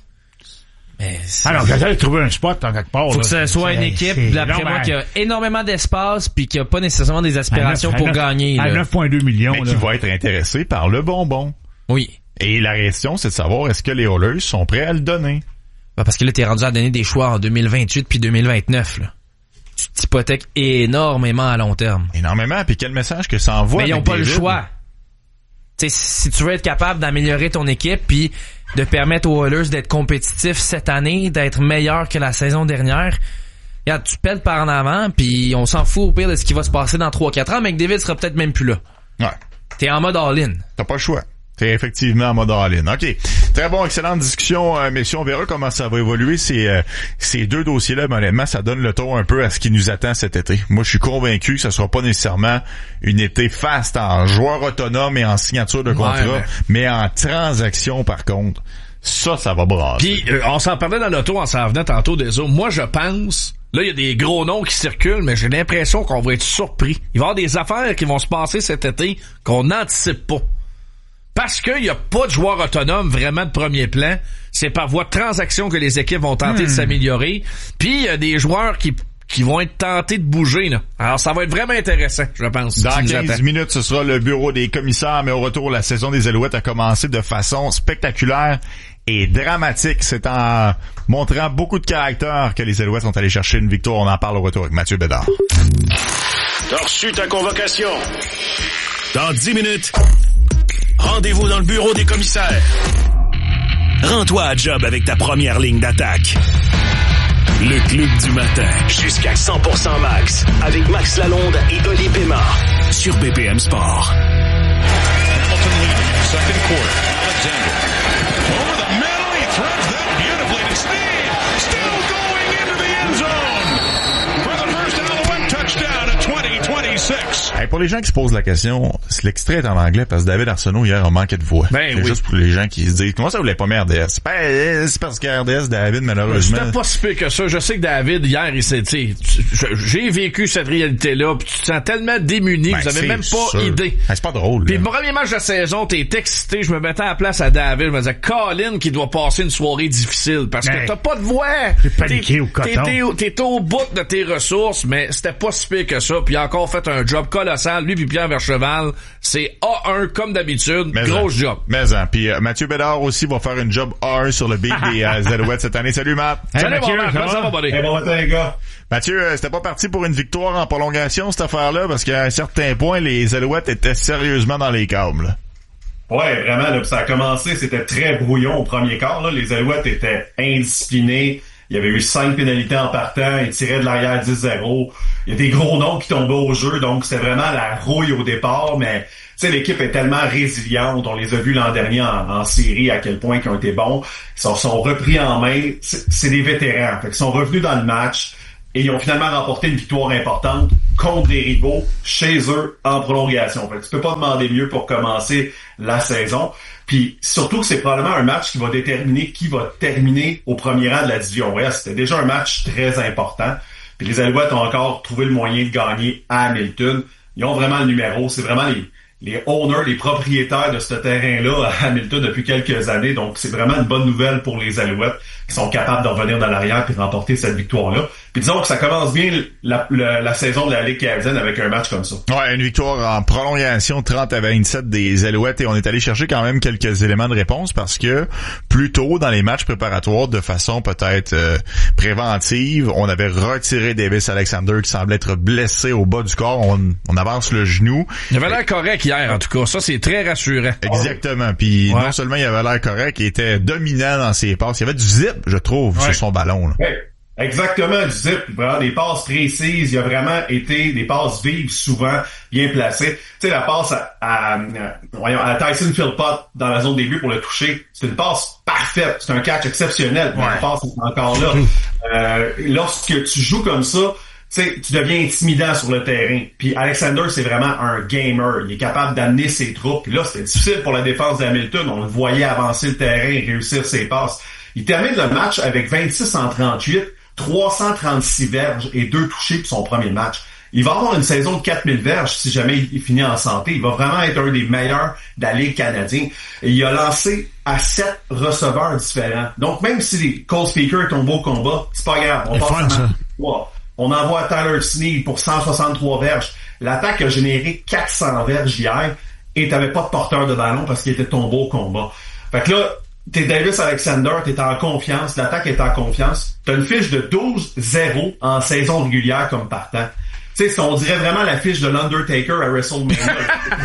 Mais alors, j'essaie de trouver un spot en quelque part. Faut que ce soit une équipe, d'après moi, qui a énormément d'espace puis qui a pas nécessairement des aspirations pour gagner. À 9,2 millions. Mais qui va être intéressé par le bonbon. Oui. Et la question, c'est de savoir est-ce que les Oilers sont prêts à le donner. Ben parce que là, t'es rendu à donner des choix en 2028 puis 2029, là. Tu t'hypothèques énormément à long terme. Énormément, puis quel message que ça envoie. Mais ils ont pas le choix. T'sais, si tu veux être capable d'améliorer ton équipe puis de permettre aux Oilers d'être compétitifs cette année, d'être meilleurs que la saison dernière, regarde, tu pèles par en avant puis on s'en fout au pire de ce qui va se passer dans 3-4 ans, mais McDavid sera peut-être même plus là. Ouais. T'es en mode all-in. T'as pas le choix. T'es effectivement en mode all-in. OK. Très bon, excellente discussion, messieurs. On verra comment ça va évoluer. Ces deux dossiers-là, mais honnêtement, ça donne le ton un peu à ce qui nous attend cet été. Moi, je suis convaincu que ce sera pas nécessairement une été fast en joueur autonome et en signature de contrat, mais en transaction, par contre. Ça va brasser. Puis, on s'en parlait dans l'auto en s'en venant tantôt des autres. Moi, je pense... Là, il y a des gros noms qui circulent, mais j'ai l'impression qu'on va être surpris. Il va y avoir des affaires qui vont se passer cet été qu'on n'anticipe pas. Parce qu'il n'y a pas de joueur autonome vraiment de premier plan. C'est par voie de transaction que les équipes vont tenter de s'améliorer. Puis il y a des joueurs qui vont être tentés de bouger, là. Alors ça va être vraiment intéressant, je pense. Dans 15 minutes, ce sera le bureau des commissaires, mais au retour, la saison des Alouettes a commencé de façon spectaculaire et dramatique. C'est en montrant beaucoup de caractère que les Alouettes sont allés chercher une victoire. On en parle au retour avec Mathieu Bédard. T'as reçu ta convocation. Dans 10 minutes, rendez-vous dans le bureau des commissaires. Rends-toi à job avec ta première ligne d'attaque. Le Club du matin. Jusqu'à 100% max. Avec Max Lalonde et Oli Pema. Sur BPM Sport. Hamilton leading. Second quarter. Alexander. Over the middle. He throws that beautifully to Steve. Still going into the end zone. For the first Alouette touchdown at 20-26. Hey, pour les gens qui se posent la question, l'extrait est en anglais parce que David Arsenault hier a manqué de voix. Ben oui. Juste pour les gens qui se disent comment ça vous voulez pas mis RDS? C'est parce que RDS, David, malheureusement. C'était pas si pire que ça. Je sais que David, hier, il s'est dit, j'ai vécu cette réalité-là, pis tu te sens tellement démuni, vous avez même pas idée. C'est pas drôle. Puis le premier match de la saison, t'es excité, je me mettais à la place à David, je me disais, Colin qui doit passer une soirée difficile, parce que t'as pas de voix. T'es paniqué au coton. T'es au bout de tes ressources, mais c'était pas si pire que ça, puis il a encore fait un job colossal, lui puis Pierre Vercheval, c'est A1 comme d'habitude, gros job. Mais puis Mathieu Bédard aussi va faire une job A1 sur le beat des Alouettes cette année. Salut Matt. Salut Mathieu, Matt, ça va buddy? Bon matin les gars. Mathieu, c'était pas parti pour une victoire en prolongation cette affaire-là parce qu'à un certain point, les Alouettes étaient sérieusement dans les câbles. Là. Ouais, vraiment, là, ça a commencé, c'était très brouillon au premier quart. Là. Les Alouettes étaient indisciplinés. Il y avait eu 5 pénalités en partant. Il tirait de l'arrière 10-0. Il y a des gros noms qui tombaient au jeu. Donc, c'était vraiment la rouille au départ. Mais, tu sais, l'équipe est tellement résiliente. On les a vus l'an dernier en série à quel point ils ont été bons. Ils sont repris en main. C'est des vétérans. Fait qu'ils sont revenus dans le match. Et ils ont finalement remporté une victoire importante contre des rivaux chez eux en prolongation. Fait que tu peux pas demander mieux pour commencer la saison. Puis surtout que c'est probablement un match qui va déterminer qui va terminer au premier rang de la division Ouest. C'était déjà un match très important. Puis les Alouettes ont encore trouvé le moyen de gagner à Hamilton. Ils ont vraiment le numéro. C'est vraiment les owners, les propriétaires de ce terrain-là à Hamilton depuis quelques années. Donc, c'est vraiment une bonne nouvelle pour les Alouettes qui sont capables de revenir dans l'arrière et de remporter cette victoire-là. Puis disons que ça commence bien la saison de la Ligue canadienne avec un match comme ça. Ouais, une victoire en prolongation 30-27 des Alouettes et on est allé chercher quand même quelques éléments de réponse parce que plus tôt dans les matchs préparatoires, de façon peut-être préventive, on avait retiré Davis Alexander qui semblait être blessé au bas du corps. On avance le genou. Il avait l'air correct hier, en tout cas. Ça, c'est très rassurant. Exactement. Puis non seulement il avait l'air correct, il était dominant dans ses passes. Il y avait du zip, je trouve, sur son ballon. Là. Ouais. Exactement, du zip, vraiment des passes précises, il y a vraiment été des passes vives, souvent bien placées. Tu sais, la passe à Tyson Philpott dans la zone début pour le toucher, c'est une passe parfaite, c'est un catch exceptionnel, mais la passe est encore là. Lorsque tu joues comme ça, tu sais, tu deviens intimidant sur le terrain. Puis Alexander, c'est vraiment un gamer. Il est capable d'amener ses troupes. Puis là, c'était difficile pour la défense d'Hamilton. On le voyait avancer le terrain et réussir ses passes. Il termine le match avec 26 en 38, 336 verges et 2 touchés pour son premier match. Il va avoir une saison de 4000 verges si jamais il finit en santé. Il va vraiment être un des meilleurs de la Ligue canadienne. Et il a lancé à 7 receveurs différents. Donc, même si les Cole Speaker tombent au combat, c'est pas grave. On passe on envoie Tyler Sneed pour 163 verges. L'attaque a généré 400 verges hier et t'avais pas de porteur de ballon parce qu'il était tombé au combat. Fait que là, t'es Davis Alexander, t'es en confiance, l'attaque est en confiance. T'as une fiche de 12-0 en saison régulière comme partant. Tu sais, on dirait vraiment la fiche de l'Undertaker à WrestleMania.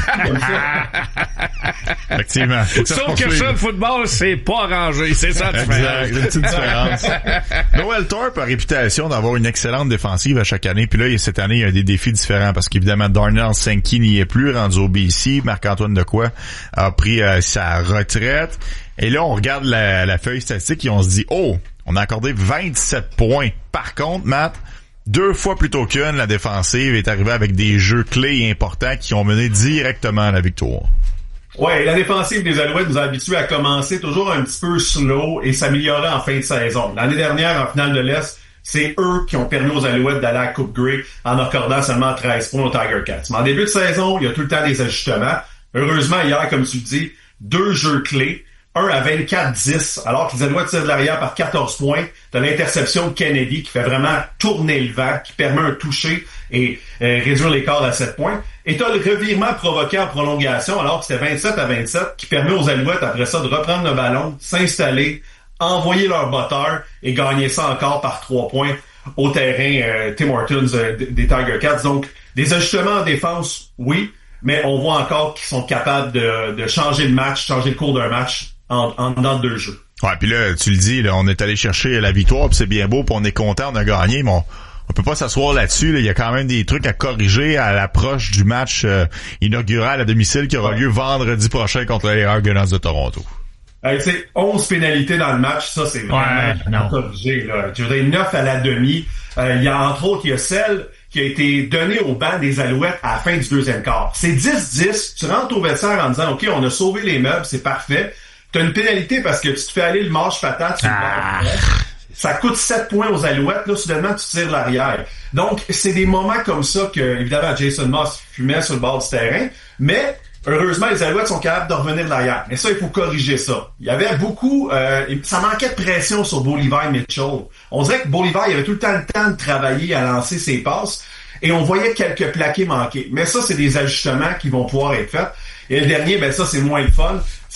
Effectivement. Sauf que ça, le football, c'est pas arrangé. C'est ça la différence. Une petite différence. Noel Thorpe a réputation d'avoir une excellente défensive à chaque année. Puis là, cette année, il y a des défis différents parce qu'évidemment, Darnell Sankey n'y est plus, rendu au BC. Marc-Antoine Dequoy a pris sa retraite. Et là, on regarde la feuille statistique et on se dit, on a accordé 27 points. Par contre, Matt, 2 fois plus tôt qu'une, la défensive est arrivée avec des jeux clés et importants qui ont mené directement à la victoire. Ouais, la défensive des Alouettes nous a habitués à commencer toujours un petit peu slow et s'améliorer en fin de saison. L'année dernière, en finale de l'Est, c'est eux qui ont permis aux Alouettes d'aller à la Coupe Grey en accordant seulement 13 points aux Tiger Cats. Mais en début de saison, il y a tout le temps des ajustements. Heureusement, hier, comme tu le dis, 2 jeux clés. Un à 24-10, alors que les Alouettes tirent de l'arrière par 14 points. T'as l'interception de Kennedy qui fait vraiment tourner le vent, qui permet un toucher et réduire l'écart à 7 points. Et t'as le revirement provoqué en prolongation, alors que c'était 27-27, qui permet aux Alouettes, après ça, de reprendre le ballon, s'installer, envoyer leur botteur et gagner ça encore par 3 points au terrain Tim Hortons des Tiger Cats. Donc, des ajustements en défense, oui, mais on voit encore qu'ils sont capables de changer le match, changer le cours d'un match dans 2 jeux. Ouais, puis là, tu le dis, là, on est allé chercher la victoire, puis c'est bien beau, puis on est content, on a gagné, mais on peut pas s'asseoir là-dessus. Là. Il y a quand même des trucs à corriger à l'approche du match inaugural à domicile qui aura lieu vendredi prochain contre les Argonauts de Toronto. C'est 11 pénalités dans le match, ça c'est vraiment corrigé. Là. Je dirais 9 à la demi. Il y a entre autres, il y a celle qui a été donnée au banc des Alouettes à la fin du deuxième quart. C'est 10-10. Tu rentres au vestiaire en disant, OK, on a sauvé les meubles, c'est parfait. T'as une pénalité parce que tu te fais aller le manche patate sur le bord. Ça coûte 7 points aux Alouettes. Là, soudainement, tu tires l'arrière. Donc, c'est des moments comme ça que, évidemment, Jason Moss fumait sur le bord du terrain. Mais, heureusement, les Alouettes sont capables de revenir de l'arrière. Mais ça, il faut corriger ça. Il y avait beaucoup... ça manquait de pression sur Bolivar Mitchell. On dirait que Bolivar, il avait tout le temps de travailler à lancer ses passes. Et on voyait quelques plaqués manqués. Mais ça, c'est des ajustements qui vont pouvoir être faits. Et le dernier, ben ça, c'est moins le fun.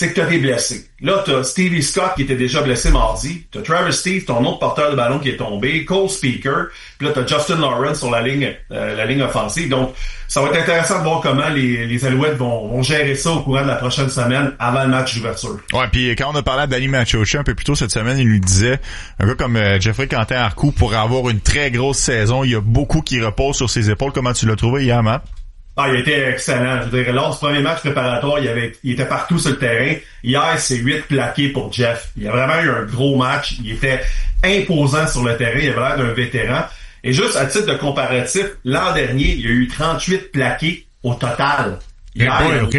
c'est que t'as des blessés. Là, t'as Stevie Scott qui était déjà blessé mardi, t'as Travis Steve, ton autre porteur de ballon qui est tombé, Cole Speaker, puis là t'as Justin Lawrence sur la ligne offensive. Donc, ça va être intéressant de voir comment les Alouettes vont gérer ça au courant de la prochaine semaine avant le match d'ouverture. Ouais, puis quand on a parlé à Danny Machocha un peu plus tôt cette semaine, il nous disait, un gars comme Jeffrey Quentin-Arcou pourrait avoir une très grosse saison. Il y a beaucoup qui reposent sur ses épaules. Comment tu l'as trouvé hier, Matt? Ah, il a été excellent. Je dirais, lors du premier match préparatoire, il était partout sur le terrain. Hier, c'est 8 plaqués pour Jeff. Il a vraiment eu un gros match. Il était imposant sur le terrain. Il avait l'air d'un vétéran. Et juste à titre de comparatif, l'an dernier, il y a eu 38 plaqués au total. Hier,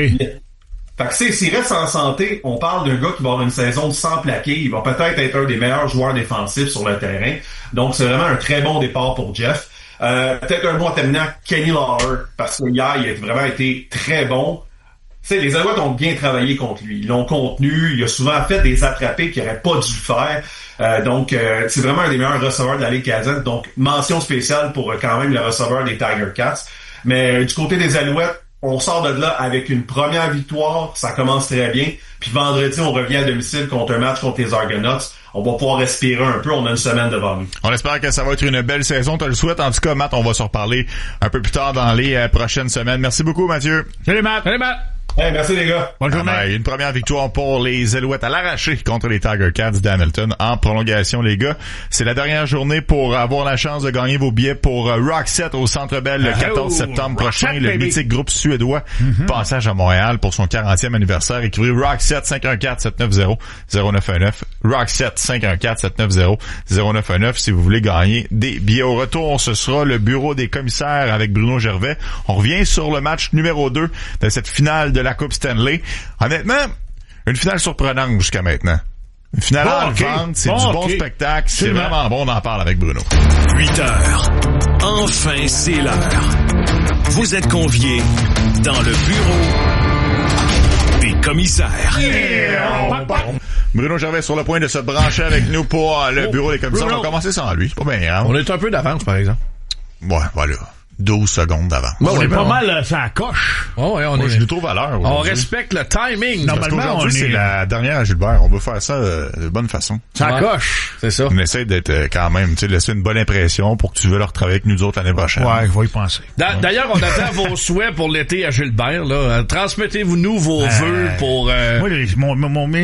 Fait que s'il reste en santé, on parle d'un gars qui va avoir une saison de 100 plaqués. Il va peut-être être un des meilleurs joueurs défensifs sur le terrain. Donc, c'est vraiment un très bon départ pour Jeff. Peut-être un bon terminant, Kenny Lawler, parce que hier, il a vraiment été très bon. Tu sais, les Alouettes ont bien travaillé contre lui. Ils l'ont contenu. Il a souvent fait des attrapés qu'il n'aurait pas dû faire. Donc, c'est vraiment un des meilleurs receveurs de la Ligue canadienne. Donc, mention spéciale pour quand même le receveur des Tiger Cats. Mais du côté des Alouettes, on sort de là avec une première victoire. Ça commence très bien. Puis vendredi, on revient à domicile contre un match contre les Argonauts. On va pouvoir respirer un peu. On a une semaine devant nous. On espère que ça va être une belle saison. Tu le souhaites. En tout cas, Matt, on va se reparler un peu plus tard dans les prochaines semaines. Merci beaucoup, Mathieu. Salut, Matt. Salut, Matt. Hey, merci les gars. Bonne journée. Une première victoire pour les Alouettes à l'arraché contre les Tiger Cats d'Hamilton en prolongation, les gars. C'est la dernière journée pour avoir la chance de gagner vos billets pour Roxette au Centre Bell le 14 septembre prochain. Le mythique groupe suédois passage à Montréal pour son 40e anniversaire. Écrivez Roxette 514-790-0919. Roxette 514-790-0919 si vous voulez gagner des billets. Au retour, ce sera le bureau des commissaires avec Bruno Gervais. On revient sur le match numéro 2 de cette finale de la Coupe Stanley. Honnêtement, une finale surprenante jusqu'à maintenant. Une finale enlevante, c'est du bon spectacle, c'est vraiment bon, on en parle avec Bruno. 8 heures. Enfin, c'est l'heure. Vous êtes conviés dans le bureau des commissaires. Bruno Gervais sur le point de se brancher avec nous pour le bureau des commissaires. On va commencer sans lui, c'est pas bien grave. On est un peu d'avance, par exemple. Ouais, voilà. 12 secondes d'avance. On est pas mal ça coche. Oh, ouais, je le trouve à l'heure. On respecte le timing. Normalement, c'est la dernière à Gilbert. On veut faire ça de bonne façon. Ça coche. C'est ça. On essaie d'être quand même, tu sais, laisser une bonne impression pour que tu veux leur travailler avec nous autres l'année prochaine. Ouais, je vais y penser. D'ailleurs, on attend vos souhaits pour l'été à Gilbert, là. Transmettez-vous vos vœux pour, Moi,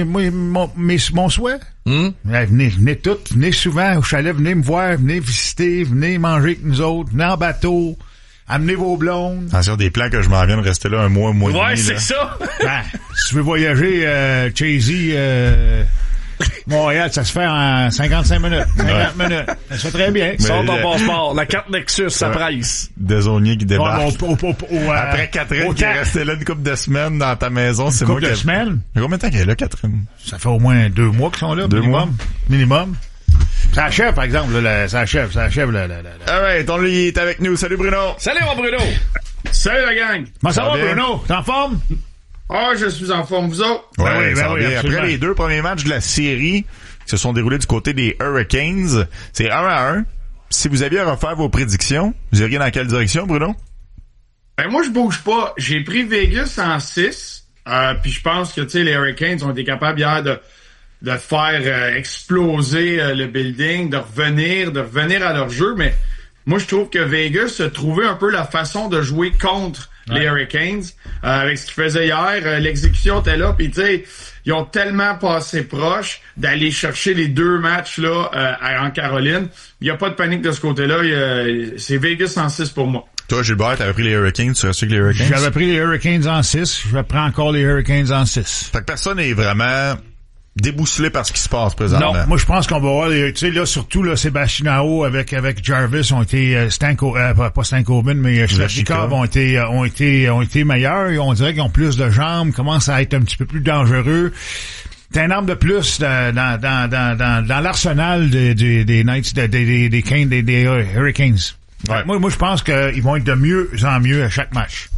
mon souhait. Venez toutes, venez souvent au chalet, venez me voir, venez visiter, venez manger avec nous autres, venez en bateau, amenez vos blondes. Attention, des plans que je m'en viens de rester là un mois et demi. Ouais, c'est ça. Si tu veux voyager, Chazy, Montréal, ça se fait en 55 minutes, 50 minutes. Ça se fait très bien. Sors ton passeport. La carte Nexus, ça presse. Desaunier qui débarque. Après Catherine qui est restée là une couple de semaines dans ta maison, c'est moi qui... Une couple de semaines? Combien de temps qu'elle est là, Catherine? Ça fait au moins 2 mois qu'ils sont là, minimum. Ça achève, par exemple, ça achève. Alright, on lui est avec nous. Salut Bruno. Salut mon Bruno. Salut la gang. Comment ça va, Bruno? T'es en forme? Ah, je suis en forme, vous autres? Ouais, ça va bien. Absolument. Après les 2 premiers matchs de la série qui se sont déroulés du côté des Hurricanes, c'est 1-1. Si vous aviez à refaire vos prédictions, vous iriez dans quelle direction, Bruno? Ben, moi, je bouge pas. J'ai pris Vegas en 6. Puis je pense que, tu sais, les Hurricanes ont été capables hier de faire exploser le building, de revenir à leur jeu. Mais moi, je trouve que Vegas a trouvé un peu la façon de jouer contre les Hurricanes, avec ce qu'ils faisaient hier. L'exécution était là, puis tu sais, ils ont tellement passé proche d'aller chercher les 2 matchs là en Caroline. Il n'y a pas de panique de ce côté-là. C'est Vegas en 6 pour moi. Toi, Gilbert, t'avais pris les Hurricanes, tu restes avec les Hurricanes? J'avais pris les Hurricanes en 6, je prends encore les Hurricanes en 6. Fait que personne n'est vraiment déboussolé par ce qui se passe présentement. Non, moi je pense qu'on va voir, tu sais, là, surtout, là, Sébastien Aho avec Jarvis ont été, pas Stankoven, mais Svechnikov ont été meilleurs, et on dirait qu'ils ont plus de jambes, commencent à être un petit peu plus dangereux. C'est un arme de plus dans l'arsenal des Knights, des Hurricanes. Ouais. Moi, je pense qu'ils vont être de mieux en mieux à chaque match.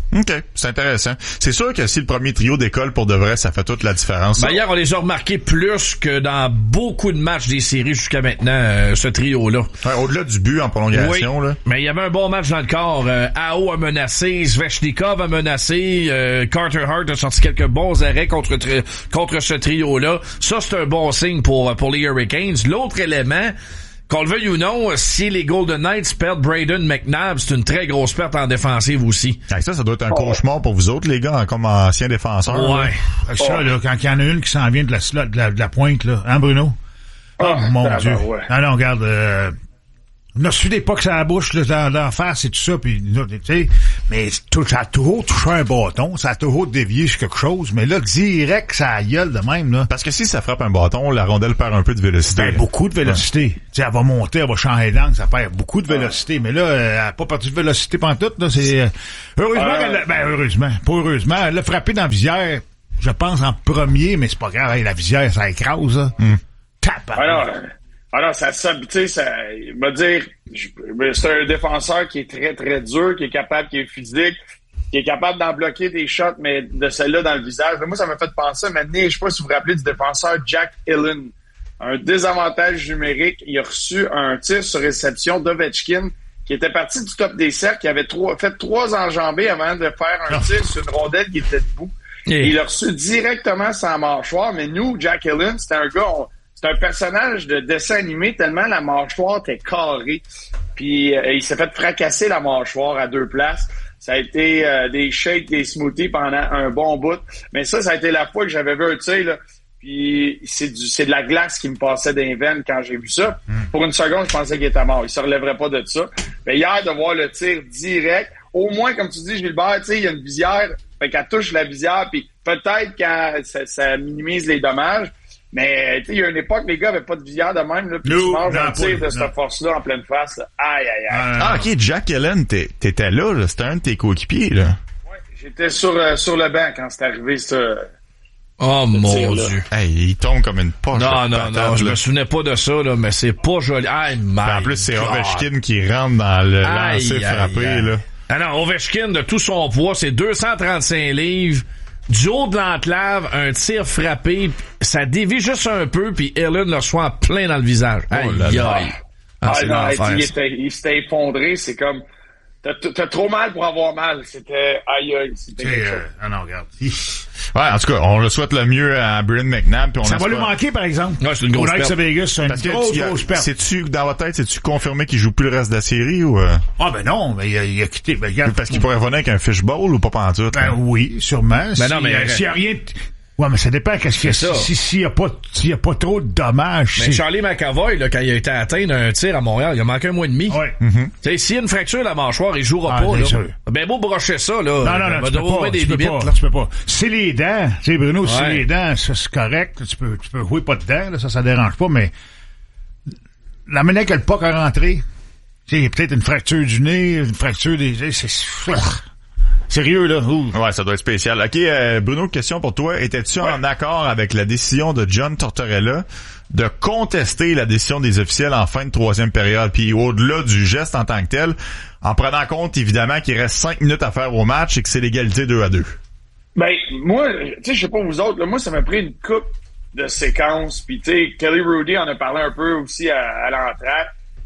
OK, c'est intéressant. C'est sûr que si le premier trio décolle pour de vrai, ça fait toute la différence. Hier, on les a remarqués plus que dans beaucoup de matchs des séries jusqu'à maintenant, ce trio-là. Ouais, au-delà du but en prolongation, oui, là. Mais il y avait un bon match dans le corps. Ao a menacé, Svechnikov a menacé, Carter Hart a sorti quelques bons arrêts contre ce trio-là. Ça, c'est un bon signe pour les Hurricanes. L'autre élément, qu'on le veuille ou non, si les Golden Knights perdent Braden McNabb, c'est une très grosse perte en défensive aussi. Ça doit être un cauchemar pour vous autres, les gars, comme anciens défenseurs. Ouais. Ça, là, quand il y en a une qui s'en vient de la pointe, là. Hein, Bruno? Oh, mon Dieu. Ouais. Non, regarde, on a su des pucks à la bouche, là, d'en face et tout ça, puis tu sais, mais ça a toujours touché un bâton, ça a toujours dévié sur quelque chose, mais là, direct, ça a gueule de même, là. Parce que si ça frappe un bâton, la rondelle perd un peu de vélocité. Ben, beaucoup de vélocité. Ouais. Tu sais, elle va monter, elle va changer d'angle, ça perd beaucoup de vélocité, mais là, elle a pas perdu de vélocité pantoute, là, c'est, heureusement, elle l'a frappé dans la visière, je pense, en premier, mais c'est pas grave, hey, la visière, ça écrase, là. Alors, tu sais, ça, il va dire, c'est un défenseur qui est très, très dur, qui est capable, qui est physique, qui est capable d'en bloquer des shots, mais de celle-là dans le visage. Mais moi, ça m'a fait penser, maintenant, je sais pas si vous vous rappelez du défenseur Jack Hillen. Un désavantage numérique. Il a reçu un tir sur réception d'Ovechkin, qui était parti du top des cercles, qui avait fait 3 enjambées avant de faire un tir sur une rondelle qui était debout. Et il a reçu directement sa mâchoire, mais nous, Jack Hillen, c'était un gars, c'est un personnage de dessin animé tellement la mâchoire était carrée. Puis il s'est fait fracasser la mâchoire à 2 places. Ça a été des shakes, des smoothies pendant un bon bout. Mais ça a été la fois que j'avais vu un tir, là. Puis c'est de la glace qui me passait des veines quand j'ai vu ça. Pour une seconde, je pensais qu'il était mort. Il se relèverait pas de ça. Mais hier, de voir le tir direct, au moins, comme tu dis, Gilbert, tu sais, il y a une visière, fait qu'elle touche la visière, puis peut-être que ça minimise les dommages. Mais, tu sais, il y a une époque, les gars avaient pas de visière de même, là, puis tu manges un tir de cette force-là en pleine face, là. Aïe. OK, Jack Hillen, t'étais là, c'était un de tes coéquipiers, là. Ouais, j'étais sur le banc quand c'est arrivé, ça. Oh, mon Dieu. Hey, il tombe comme une poche. Non, je me souvenais pas de ça, là, mais c'est pas joli. Aïe, en plus, c'est Ovechkin qui rentre dans le lancer frappé, là. Alors, Ovechkin, de tout son poids, c'est 235 livres. Du haut de l'enclave, un tir frappé, ça dévie juste un peu, puis Hillen le reçoit en plein dans le visage. Il s'était effondré, c'est comme... T'as trop mal pour avoir mal. C'était c'était quelque chose. Non, regarde. Ouais, en tout cas, on le souhaite le mieux à Braden McNabb. Puis ça va lui manquer, par exemple. Ouais, c'est une grosse perte. Vegas, c'est une grosse perte. C'est-tu, dans votre tête, c'est-tu confirmé qu'il joue plus le reste de la série ou... Ah, ben non, mais il a quitté. Ben, regarde, parce qu'il pourrait revenir avec un fishbowl ou pas pantoute? Ben oui, sûrement. Ben non, mais s'il y a rien... Ouais, mais ça dépend qu'est-ce qu'il y a. S'il y a pas trop de dommages. Mais Charlie McAvoy, là, quand il a été atteint d'un tir à Montréal, il a manqué 1 mois et demi. Ouais. Tu sais, s'il y a une fracture de la mâchoire, il jouera pas, là. Ben, beau brocher ça, là. Non, tu peux pas. C'est les dents. Tu sais, Bruno, c'est les dents, ça, c'est correct. Tu peux jouer pas dedans, là, ça dérange pas, mais la manière que le puck a rentré, tu sais, peut-être une fracture du nez, une fracture des... C'est... Sérieux, là? Ouais, ça doit être spécial. OK, Bruno, question pour toi. Étais-tu en accord avec la décision de John Tortorella de contester la décision des officiels en fin de 3e période? Puis au-delà du geste en tant que tel, en prenant compte, évidemment, qu'il reste 5 minutes à faire au match et que c'est l'égalité 2-2. Ben, moi, tu sais, je sais pas vous autres, là, moi, ça m'a pris une coupe de séquences. Puis, tu sais, Kelly Rudy en a parlé un peu aussi à l'entrée.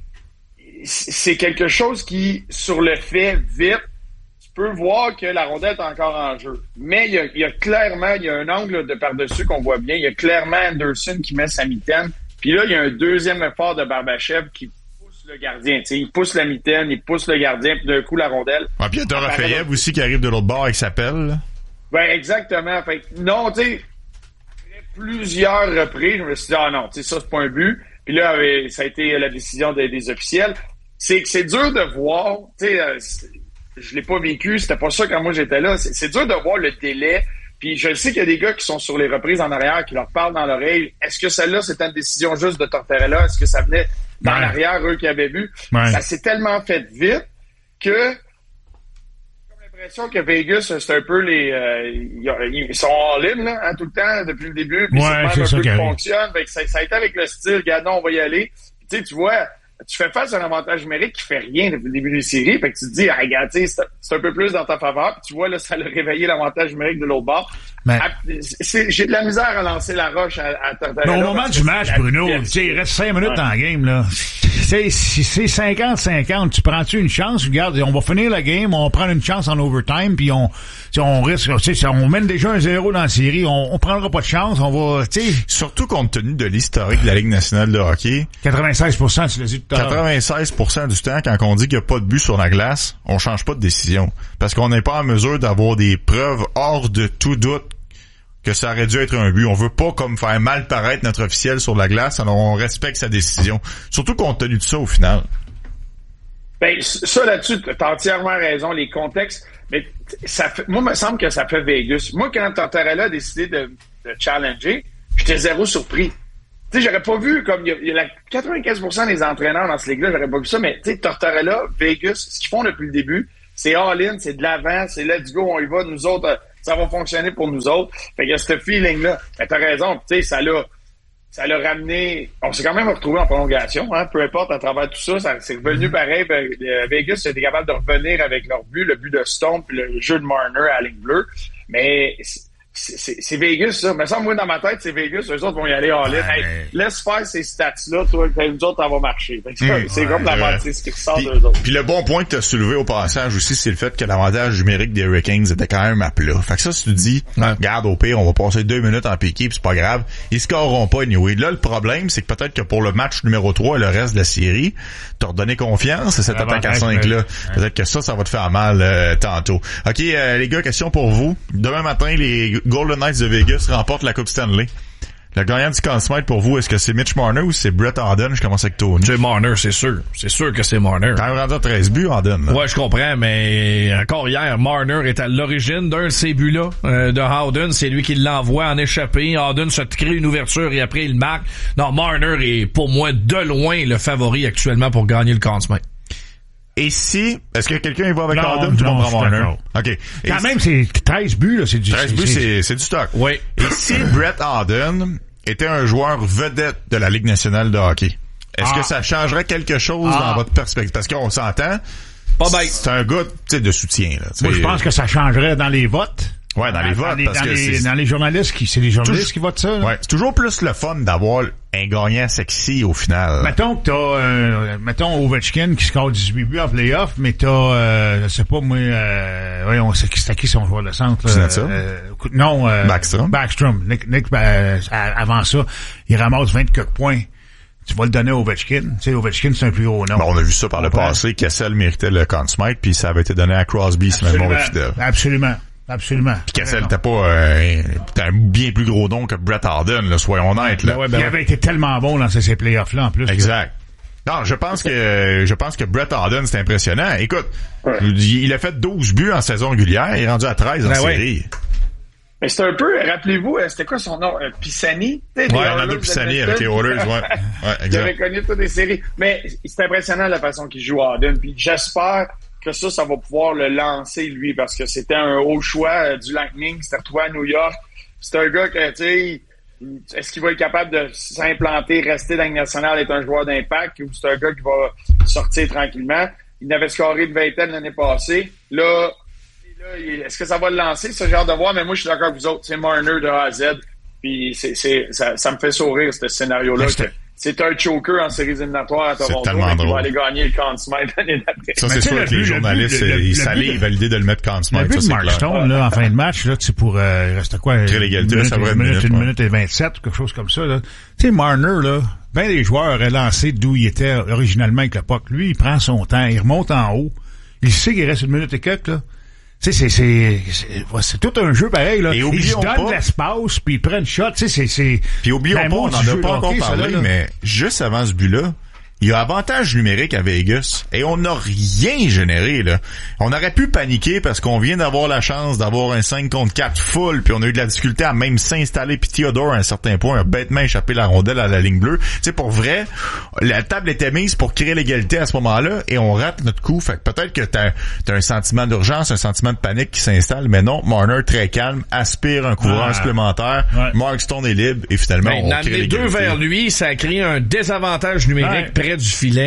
C'est quelque chose qui, sur le fait, vite, peut voir que la rondelle est encore en jeu. Mais il y a clairement, il y a un angle de par-dessus qu'on voit bien. Il y a clairement Anderson qui met sa mitaine. Puis là, il y a un deuxième effort de Barbachev qui pousse le gardien. T'sais, il pousse la mitaine, il pousse le gardien, puis d'un coup, la rondelle. Ah, puis il y a Dorofeyev aussi qui arrive de l'autre bord et qui s'appelle. Ben, exactement. Fait que, non, tu sais, plusieurs reprises, je me suis dit, non, tu sais, ça, c'est pas un but. Puis là, ça a été la décision des officiels. C'est que c'est dur de voir, tu sais, je l'ai pas vécu, c'était pas ça quand moi j'étais là. C'est dur de voir le délai. Puis je sais qu'il y a des gars qui sont sur les reprises en arrière, qui leur parlent dans l'oreille. Est-ce que celle-là, c'était une décision juste de Tortorella? Est-ce que ça venait dans l'arrière, eux qui avaient vu? Ouais. Ça s'est tellement fait vite que j'ai l'impression que Vegas, c'est un peu ils sont all-in, là, hein, tout le temps, depuis le début. Puis c'est même un peu qui fonctionne. Fait que ça a été avec le style, regarde, on va y aller. Tu sais, tu vois, tu fais face à un avantage numérique qui fait rien depuis le début des séries. Fait que tu te dis, regarde, c'est un peu plus dans ta faveur. Puis tu vois, là, ça a réveillé l'avantage numérique de l'autre bord. Mais... J'ai de la misère à lancer la roche à Tortorella. Mais au moment du match, Bruno, il reste 5 minutes dans la game, là. Si c'est 50-50, tu prends-tu une chance? Regarde, on va finir la game, on va prendre une chance en overtime, puis on risque, on mène déjà 1-0 dans la série, on prendra pas de chance, on va, surtout compte tenu de l'historique de la Ligue nationale de hockey. 96%, tu l'as dit tout à l'heure. 96% du temps, quand on dit qu'il n'y a pas de but sur la glace, on change pas de décision. Parce qu'on n'est pas en mesure d'avoir des preuves hors de tout doute que ça aurait dû être un but. On veut pas comme faire mal paraître notre officiel sur la glace, alors on respecte sa décision. Surtout compte tenu de ça au final. Ben, ça là-dessus, t'as entièrement raison, les contextes. Mais moi, il me semble que ça fait Vegas. Moi, quand Tortorella a décidé de challenger, j'étais zéro surpris. Tu sais, j'aurais pas vu, comme il y a 95% des entraîneurs dans ce ligue-là, j'aurais pas vu ça, mais tu sais, Tortorella, Vegas, ce qu'ils font depuis le début, c'est all-in, c'est de l'avant, c'est let's go, on y va, nous autres, ça va fonctionner pour nous autres. Fait qu'il y a ce feeling-là. Mais t'as raison, tu sais, ça l'a ramené, on s'est quand même retrouvé en prolongation, hein, peu importe, à travers tout ça c'est revenu pareil. Vegas a été capable de revenir avec leur but, le but de Stone, puis le jeu de Marner à la ligne bleue. Mais c'est Vegas, ça. Mais ça, moi, dans ma tête, c'est Vegas. Eux autres vont y aller en ligne. Hey, laisse faire ces stats-là, toi, nous autres, ça va marcher. C'est comme la moitié, ce qui ressort d'eux autres. Puis le bon point que tu as soulevé au passage aussi, c'est le fait que l'avantage numérique des Hurricanes était quand même à plat. Fait que ça, si tu dis, regarde, au pire, on va passer 2 minutes en piqué, puis c'est pas grave, ils scoreront pas anyway. Là, le problème, c'est que peut-être que pour le match numéro 3 et le reste de la série, t'as redonné confiance à cette attaque à 5-là. Peut-être que ça va te faire mal tantôt. OK, les gars, question pour vous. Demain matin, les Golden Knights de Vegas remportent la Coupe Stanley. Le gagnant du Conn Smythe pour vous, est-ce que c'est Mitch Marner ou c'est Brett Howden? Je commence avec Tony. C'est Marner, c'est sûr. C'est sûr que c'est Marner. T'as rendu à 13 buts, Howden. Ouais, je comprends, mais encore hier, Marner est à l'origine d'un de ces buts-là de Howden. C'est lui qui l'envoie en échappée. Howden se crée une ouverture et après il marque. Non, Marner est pour moi de loin le favori actuellement pour gagner le Conn Smythe. Et si, est-ce que quelqu'un y va avec Howden? Tout le monde prend Marner. OK. Quand même, c'est 13 buts, là, c'est du 13 buts, c'est du stock. Oui. Et si Brett Howden était un joueur vedette de la Ligue nationale de hockey, est-ce que ça changerait quelque chose dans votre perspective? Parce qu'on s'entend. Pas bête. C'est un gars, tu sais, de soutien, là. Moi, je pense que ça changerait dans les votes. Ouais, dans les votes, parce que dans les journalistes c'est les journalistes qui votent ça, là. Ouais, c'est toujours plus le fun d'avoir un gagnant sexy au final. Mettons que t'as mettons Ovechkin qui score 18 buts en play-off, mais t'as je sais pas moi c'est qui son joueur de centre là, Backstrom. Nick avant ça, il ramasse 20 quelques points. Tu vas le donner à Ovechkin. Tu sais, Ovechkin, c'est un plus haut nom. Bon, on a vu ça par le passé. Kessel méritait le Conn Smythe, puis ça avait été donné à Crosby, c'est même bon fidèle. Absolument. Puis Kessel était pas un bien plus gros don que Brett Howden, là, soyons honnêtes. Là. Il avait été tellement bon dans ces playoffs-là en plus. Exact. Non, je pense que Brett Howden, c'est impressionnant. Écoute, il a fait 12 buts en saison régulière, il est rendu à 13 en série. Mais c'est un peu, rappelez-vous, c'était quoi son nom? Pisani? Ouais, Orlando Pisani avec les Oilers, ouais. Ouais, exact. Il avait connu toutes les séries. Mais c'est impressionnant la façon qu'il joue Howden. Puis j'espère que ça va pouvoir le lancer, lui, parce que c'était un haut choix du Lightning. C'était retrouvé à New York. C'est un gars que, tu sais, est-ce qu'il va être capable de s'implanter, rester dans la Ligue nationale, être un joueur d'impact, ou c'est un gars qui va sortir tranquillement? Il n'avait scoré une vingtaine l'année passée. Là, est-ce que ça va le lancer, ce genre de voir? Mais moi, je suis d'accord avec vous autres. C'est Marner de A à Z. Puis ça me fait sourire, ce scénario-là. C'est un choker en séries éliminatoires à Toronto, mais qui va aller gagner le Conn Smythe l'année d'après. Ça, c'est sûr que les journalistes, ils salivent à l'idée de le mettre Conn Smythe. Le but de Mark Stone, là, en fin de match, là, tu sais, pour, reste quoi? Une minute et 27, ou quelque chose comme ça, là. Tu sais, Marner, là, ben des joueurs auraient lancé d'où il était originalement avec le puck. Lui, il prend son temps, il remonte en haut. Il sait qu'il reste une minute et quelques, là. Tu sais, c'est tout un jeu pareil, là. Et il se donne de l'espace, puis il prend une shot, tu sais, c'est... Puis oublions pas, on n'en a pas encore parlé, mais juste avant ce but-là, il y a avantage numérique à Vegas et on n'a rien généré, là. On aurait pu paniquer parce qu'on vient d'avoir la chance d'avoir un 5 contre 4 full, puis on a eu de la difficulté à même s'installer, puis Theodore à un certain point a bêtement échappé la rondelle à la ligne bleue. Tu sais, pour vrai, la table était mise pour créer l'égalité à ce moment-là et on rate notre coup. Fait que peut-être que t'as un sentiment d'urgence, un sentiment de panique qui s'installe, mais non, Marner très calme, aspire un coureur supplémentaire, Mark Stone est libre et finalement on crée l'égalité. Deux vers lui, ça a créé un désavantage numérique près du filet.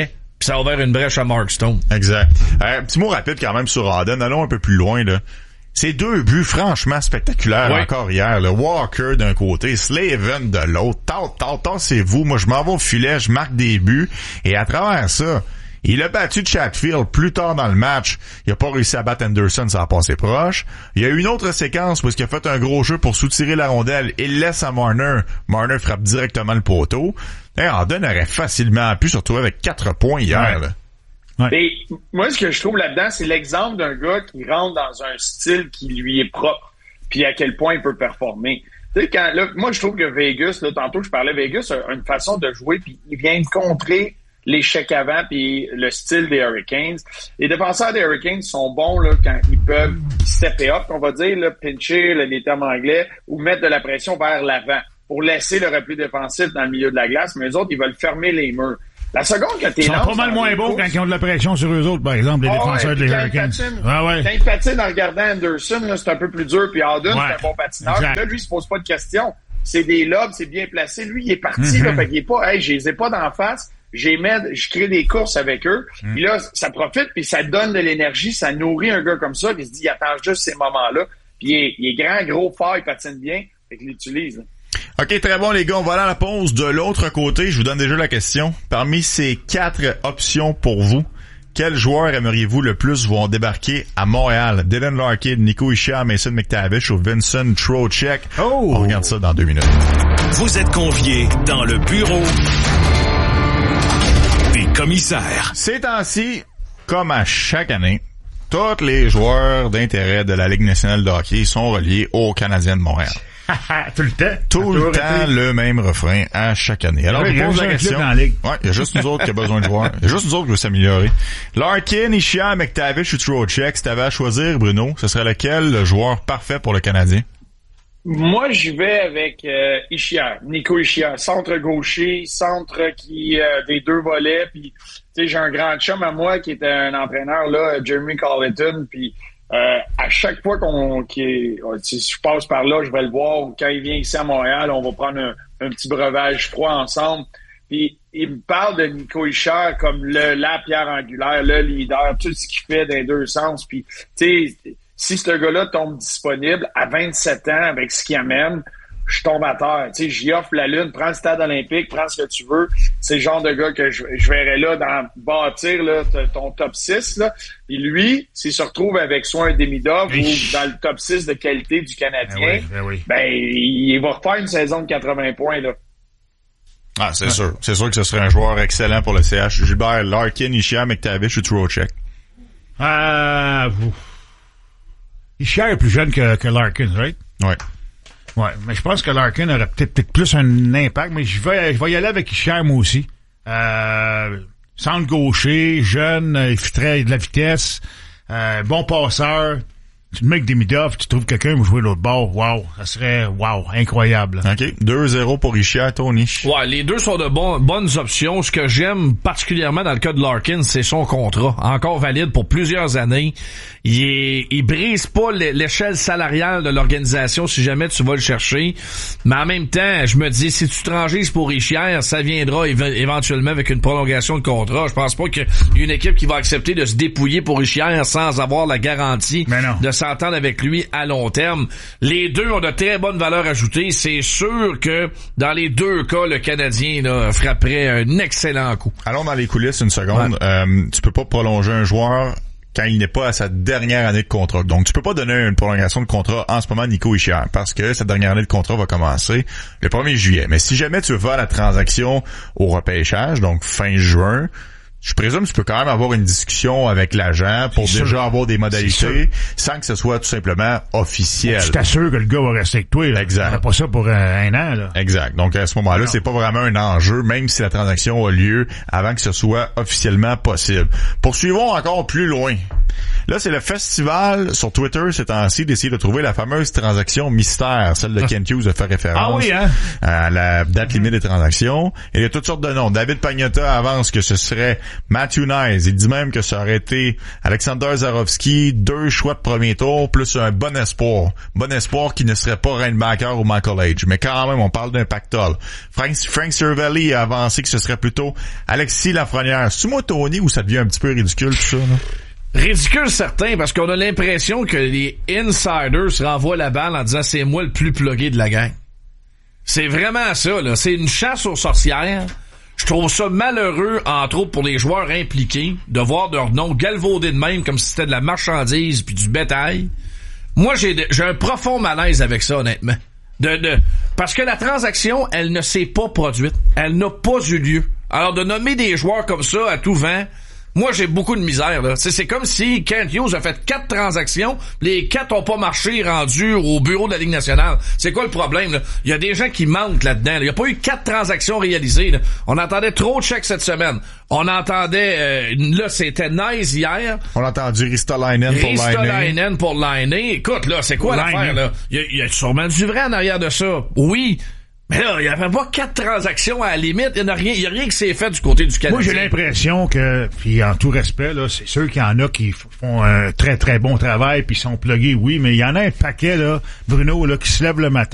ça a ouvert une brèche à Mark Stone. Exact. Petit mot rapide quand même sur Auden. Allons un peu plus loin, là. Ces 2 buts franchement spectaculaires encore hier. Le Walker d'un côté, Slaven de l'autre. C'est vous. Moi, je m'en vais au filet, je marque des buts. Et à travers ça, il a battu Chatfield plus tard dans le match. Il a pas réussi à battre Anderson, ça a passé proche. Il y a eu une autre séquence parce qu'il a fait un gros jeu pour soutirer la rondelle. Il laisse à Marner. Marner frappe directement le poteau. Et Auden aurait facilement pu se retrouver avec 4 points hier. Là. Ouais. Mais moi, ce que je trouve là-dedans, c'est l'exemple d'un gars qui rentre dans un style qui lui est propre, puis à quel point il peut performer. Tu sais, moi, je trouve que Vegas, là, tantôt je parlais, Vegas a une façon de jouer, puis il vient de contrer l'échec avant, puis le style des Hurricanes. Les défenseurs des Hurricanes sont bons là quand ils peuvent stepper up, on va dire, là, pincher, les termes anglais, ou mettre de la pression vers l'avant pour laisser le repli défensif dans le milieu de la glace, mais eux autres, ils veulent fermer les murs. La seconde que t'es ils sont pas mal moins beaux quand ils ont de la pression sur eux autres, par exemple, les défenseurs des Hurricanes. Quand ils patinent en regardant Anderson, là, c'est un peu plus dur, puis Auden, c'est un bon patineur. Là, lui, il se pose pas de questions. C'est des lobes, c'est bien placé. Lui, il est parti, là, fait qu'il est pas, hey, je les ai pas d'en face. Je crée des courses avec eux. Puis là, ça profite, puis ça donne de l'énergie, ça nourrit un gars comme ça, puis il se dit, il attend juste ces moments-là. Puis il est grand, gros, fort, il patine bien, fait qu'il l'utilise. OK, très bon les gars, on va aller à la pause. De l'autre côté, je vous donne déjà la question. Parmi ces 4 options pour vous, quels joueurs aimeriez-vous le plus vont débarquer à Montréal? Dylan Larkin, Nico Hischier, Mason McTavish ou Vincent Trocheck? On regarde ça dans 2 minutes. Vous êtes conviés dans le bureau des commissaires. Ces temps-ci, comme à chaque année, tous les joueurs d'intérêt de la Ligue nationale de hockey sont reliés aux Canadiens de Montréal. Tout le temps. Tout le temps, le même refrain à chaque année. Alors, je pose la question. Ouais, il y a juste nous autres qui a besoin de joueurs. Il y a juste nous autres qui veut s'améliorer. Larkin, Hischier, McTavish ou Trocheck, si t'avais à choisir, Bruno, ce serait lequel le joueur parfait pour le Canadien? Moi, j'y vais avec Hischier, Nico Hischier, centre gaucher, centre qui des 2 volets. Puis, tu sais, j'ai un grand chum à moi qui était un entraîneur là, Jeremy Colleton. Puis, à chaque fois si je passe par là, je vais le voir. Quand il vient ici à Montréal, on va prendre un petit breuvage froid ensemble. Puis il me parle de Nico Hischier comme la pierre angulaire, le leader, tout ce qu'il fait dans les 2 sens. Puis tu sais, si ce gars-là tombe disponible à 27 ans avec ce qu'il amène, je tombe à terre. Tu sais, j'y offre la lune, prends le stade olympique, prends ce que tu veux. C'est le genre de gars que je verrais là dans bâtir là, ton top 6. Là. Et lui, s'il se retrouve avec soit un demi-dove ou dans le top 6 de qualité du Canadien, ben il va refaire une saison de 80 points. Là. Ah, c'est sûr. C'est sûr que ce serait un joueur excellent pour le CH. Gilbert, Larkin, Hischier, McTavish ou Trocheck? Hischier est plus jeune que Larkin, right? Ouais. Ouais, mais je pense que Larkin aurait peut-être plus un impact, mais je vais y aller avec Hischier, moi aussi. Centre gaucher, jeune, il fitterait de la vitesse, bon passeur. Tu te mets avec Demidov, tu trouves quelqu'un pour jouer l'autre bord, wow, ça serait incroyable. OK, 2-0 pour Hischier, Tony. Ouais, les deux sont de bonnes options. Ce que j'aime particulièrement dans le cas de Larkin, c'est son contrat, encore valide pour plusieurs années. Il brise pas l'échelle salariale de l'organisation si jamais tu vas le chercher. Mais en même temps, je me dis, si tu transiges pour Hischier, ça viendra éventuellement avec une prolongation de contrat. Je pense pas qu'il y ait une équipe qui va accepter de se dépouiller pour Hischier sans avoir la garantie de s'entendre avec lui à long terme. Les deux ont de très bonnes valeurs ajoutées. C'est sûr que dans les 2 cas, le Canadien là, frapperait un excellent coup. Allons dans les coulisses une seconde. Ouais. Tu peux pas prolonger un joueur quand il n'est pas à sa dernière année de contrat. Donc, tu peux pas donner une prolongation de contrat en ce moment à Nico Hischier parce que sa dernière année de contrat va commencer le 1er juillet. Mais si jamais tu veux faire la transaction au repêchage, donc fin juin, je présume que tu peux quand même avoir une discussion avec l'agent pour déjà avoir des modalités sans que ce soit tout simplement officiel. Tu t'assures que le gars va rester avec toi. Là. Exact. On n'a pas ça pour un an. Là. Exact. Donc à ce moment-là, c'est pas vraiment un enjeu, même si la transaction a lieu avant que ce soit officiellement possible. Poursuivons encore plus loin. Là, c'est le festival sur Twitter ces temps-ci d'essayer de trouver la fameuse transaction mystère, celle de Kent Hughes a fait référence à la date limite des transactions. Et il y a toutes sortes de noms. David Pagnotta avance que ce serait Matthew Nyes, il dit même que ça aurait été Alexander Zarovski, 2 choix de premier tour, plus un bon espoir. Bon espoir qui ne serait pas Reinbacker ou Michael Age. Mais quand même, on parle d'un pactole. Frank Cervelli a avancé que ce serait plutôt Alexis Lafrenière. C'est-tu moi, Tony, ou ça devient un petit peu ridicule, tout ça, là? Ridicule certain, parce qu'on a l'impression que les insiders se renvoient la balle en disant c'est moi le plus plugué de la gang. C'est vraiment ça, là. C'est une chasse aux sorcières. Je trouve ça malheureux, entre autres pour les joueurs impliqués, de voir leur nom galvaudé de même comme si c'était de la marchandise puis du bétail. Moi, j'ai un profond malaise avec ça, honnêtement. Parce que la transaction, elle ne s'est pas produite. Elle n'a pas eu lieu. Alors, de nommer des joueurs comme ça à tout vent, moi, j'ai beaucoup de misère, là. C'est comme si Kent Hughes a fait 4 transactions, les 4 ont pas marché rendus au bureau de la Ligue nationale. C'est quoi le problème, là? Il y a des gens qui mentent là-dedans, là. Il y a pas eu 4 transactions réalisées, là. On entendait trop de chèques cette semaine. On entendait, là, c'était Nice hier. On a entendu Ristolainen pour Laine. Écoute, là, c'est quoi l'affaire, là? Il y a sûrement du vrai en arrière de ça. Oui. Mais là, il n'y avait pas 4 transactions à la limite. Il y a rien qui s'est fait du côté du Canadien. Moi, j'ai l'impression que, puis en tout respect, là, c'est sûr qu'il y en a qui font un très, très bon travail puis sont plugués, oui, mais il y en a un paquet, là, Bruno, là, qui se lève le matin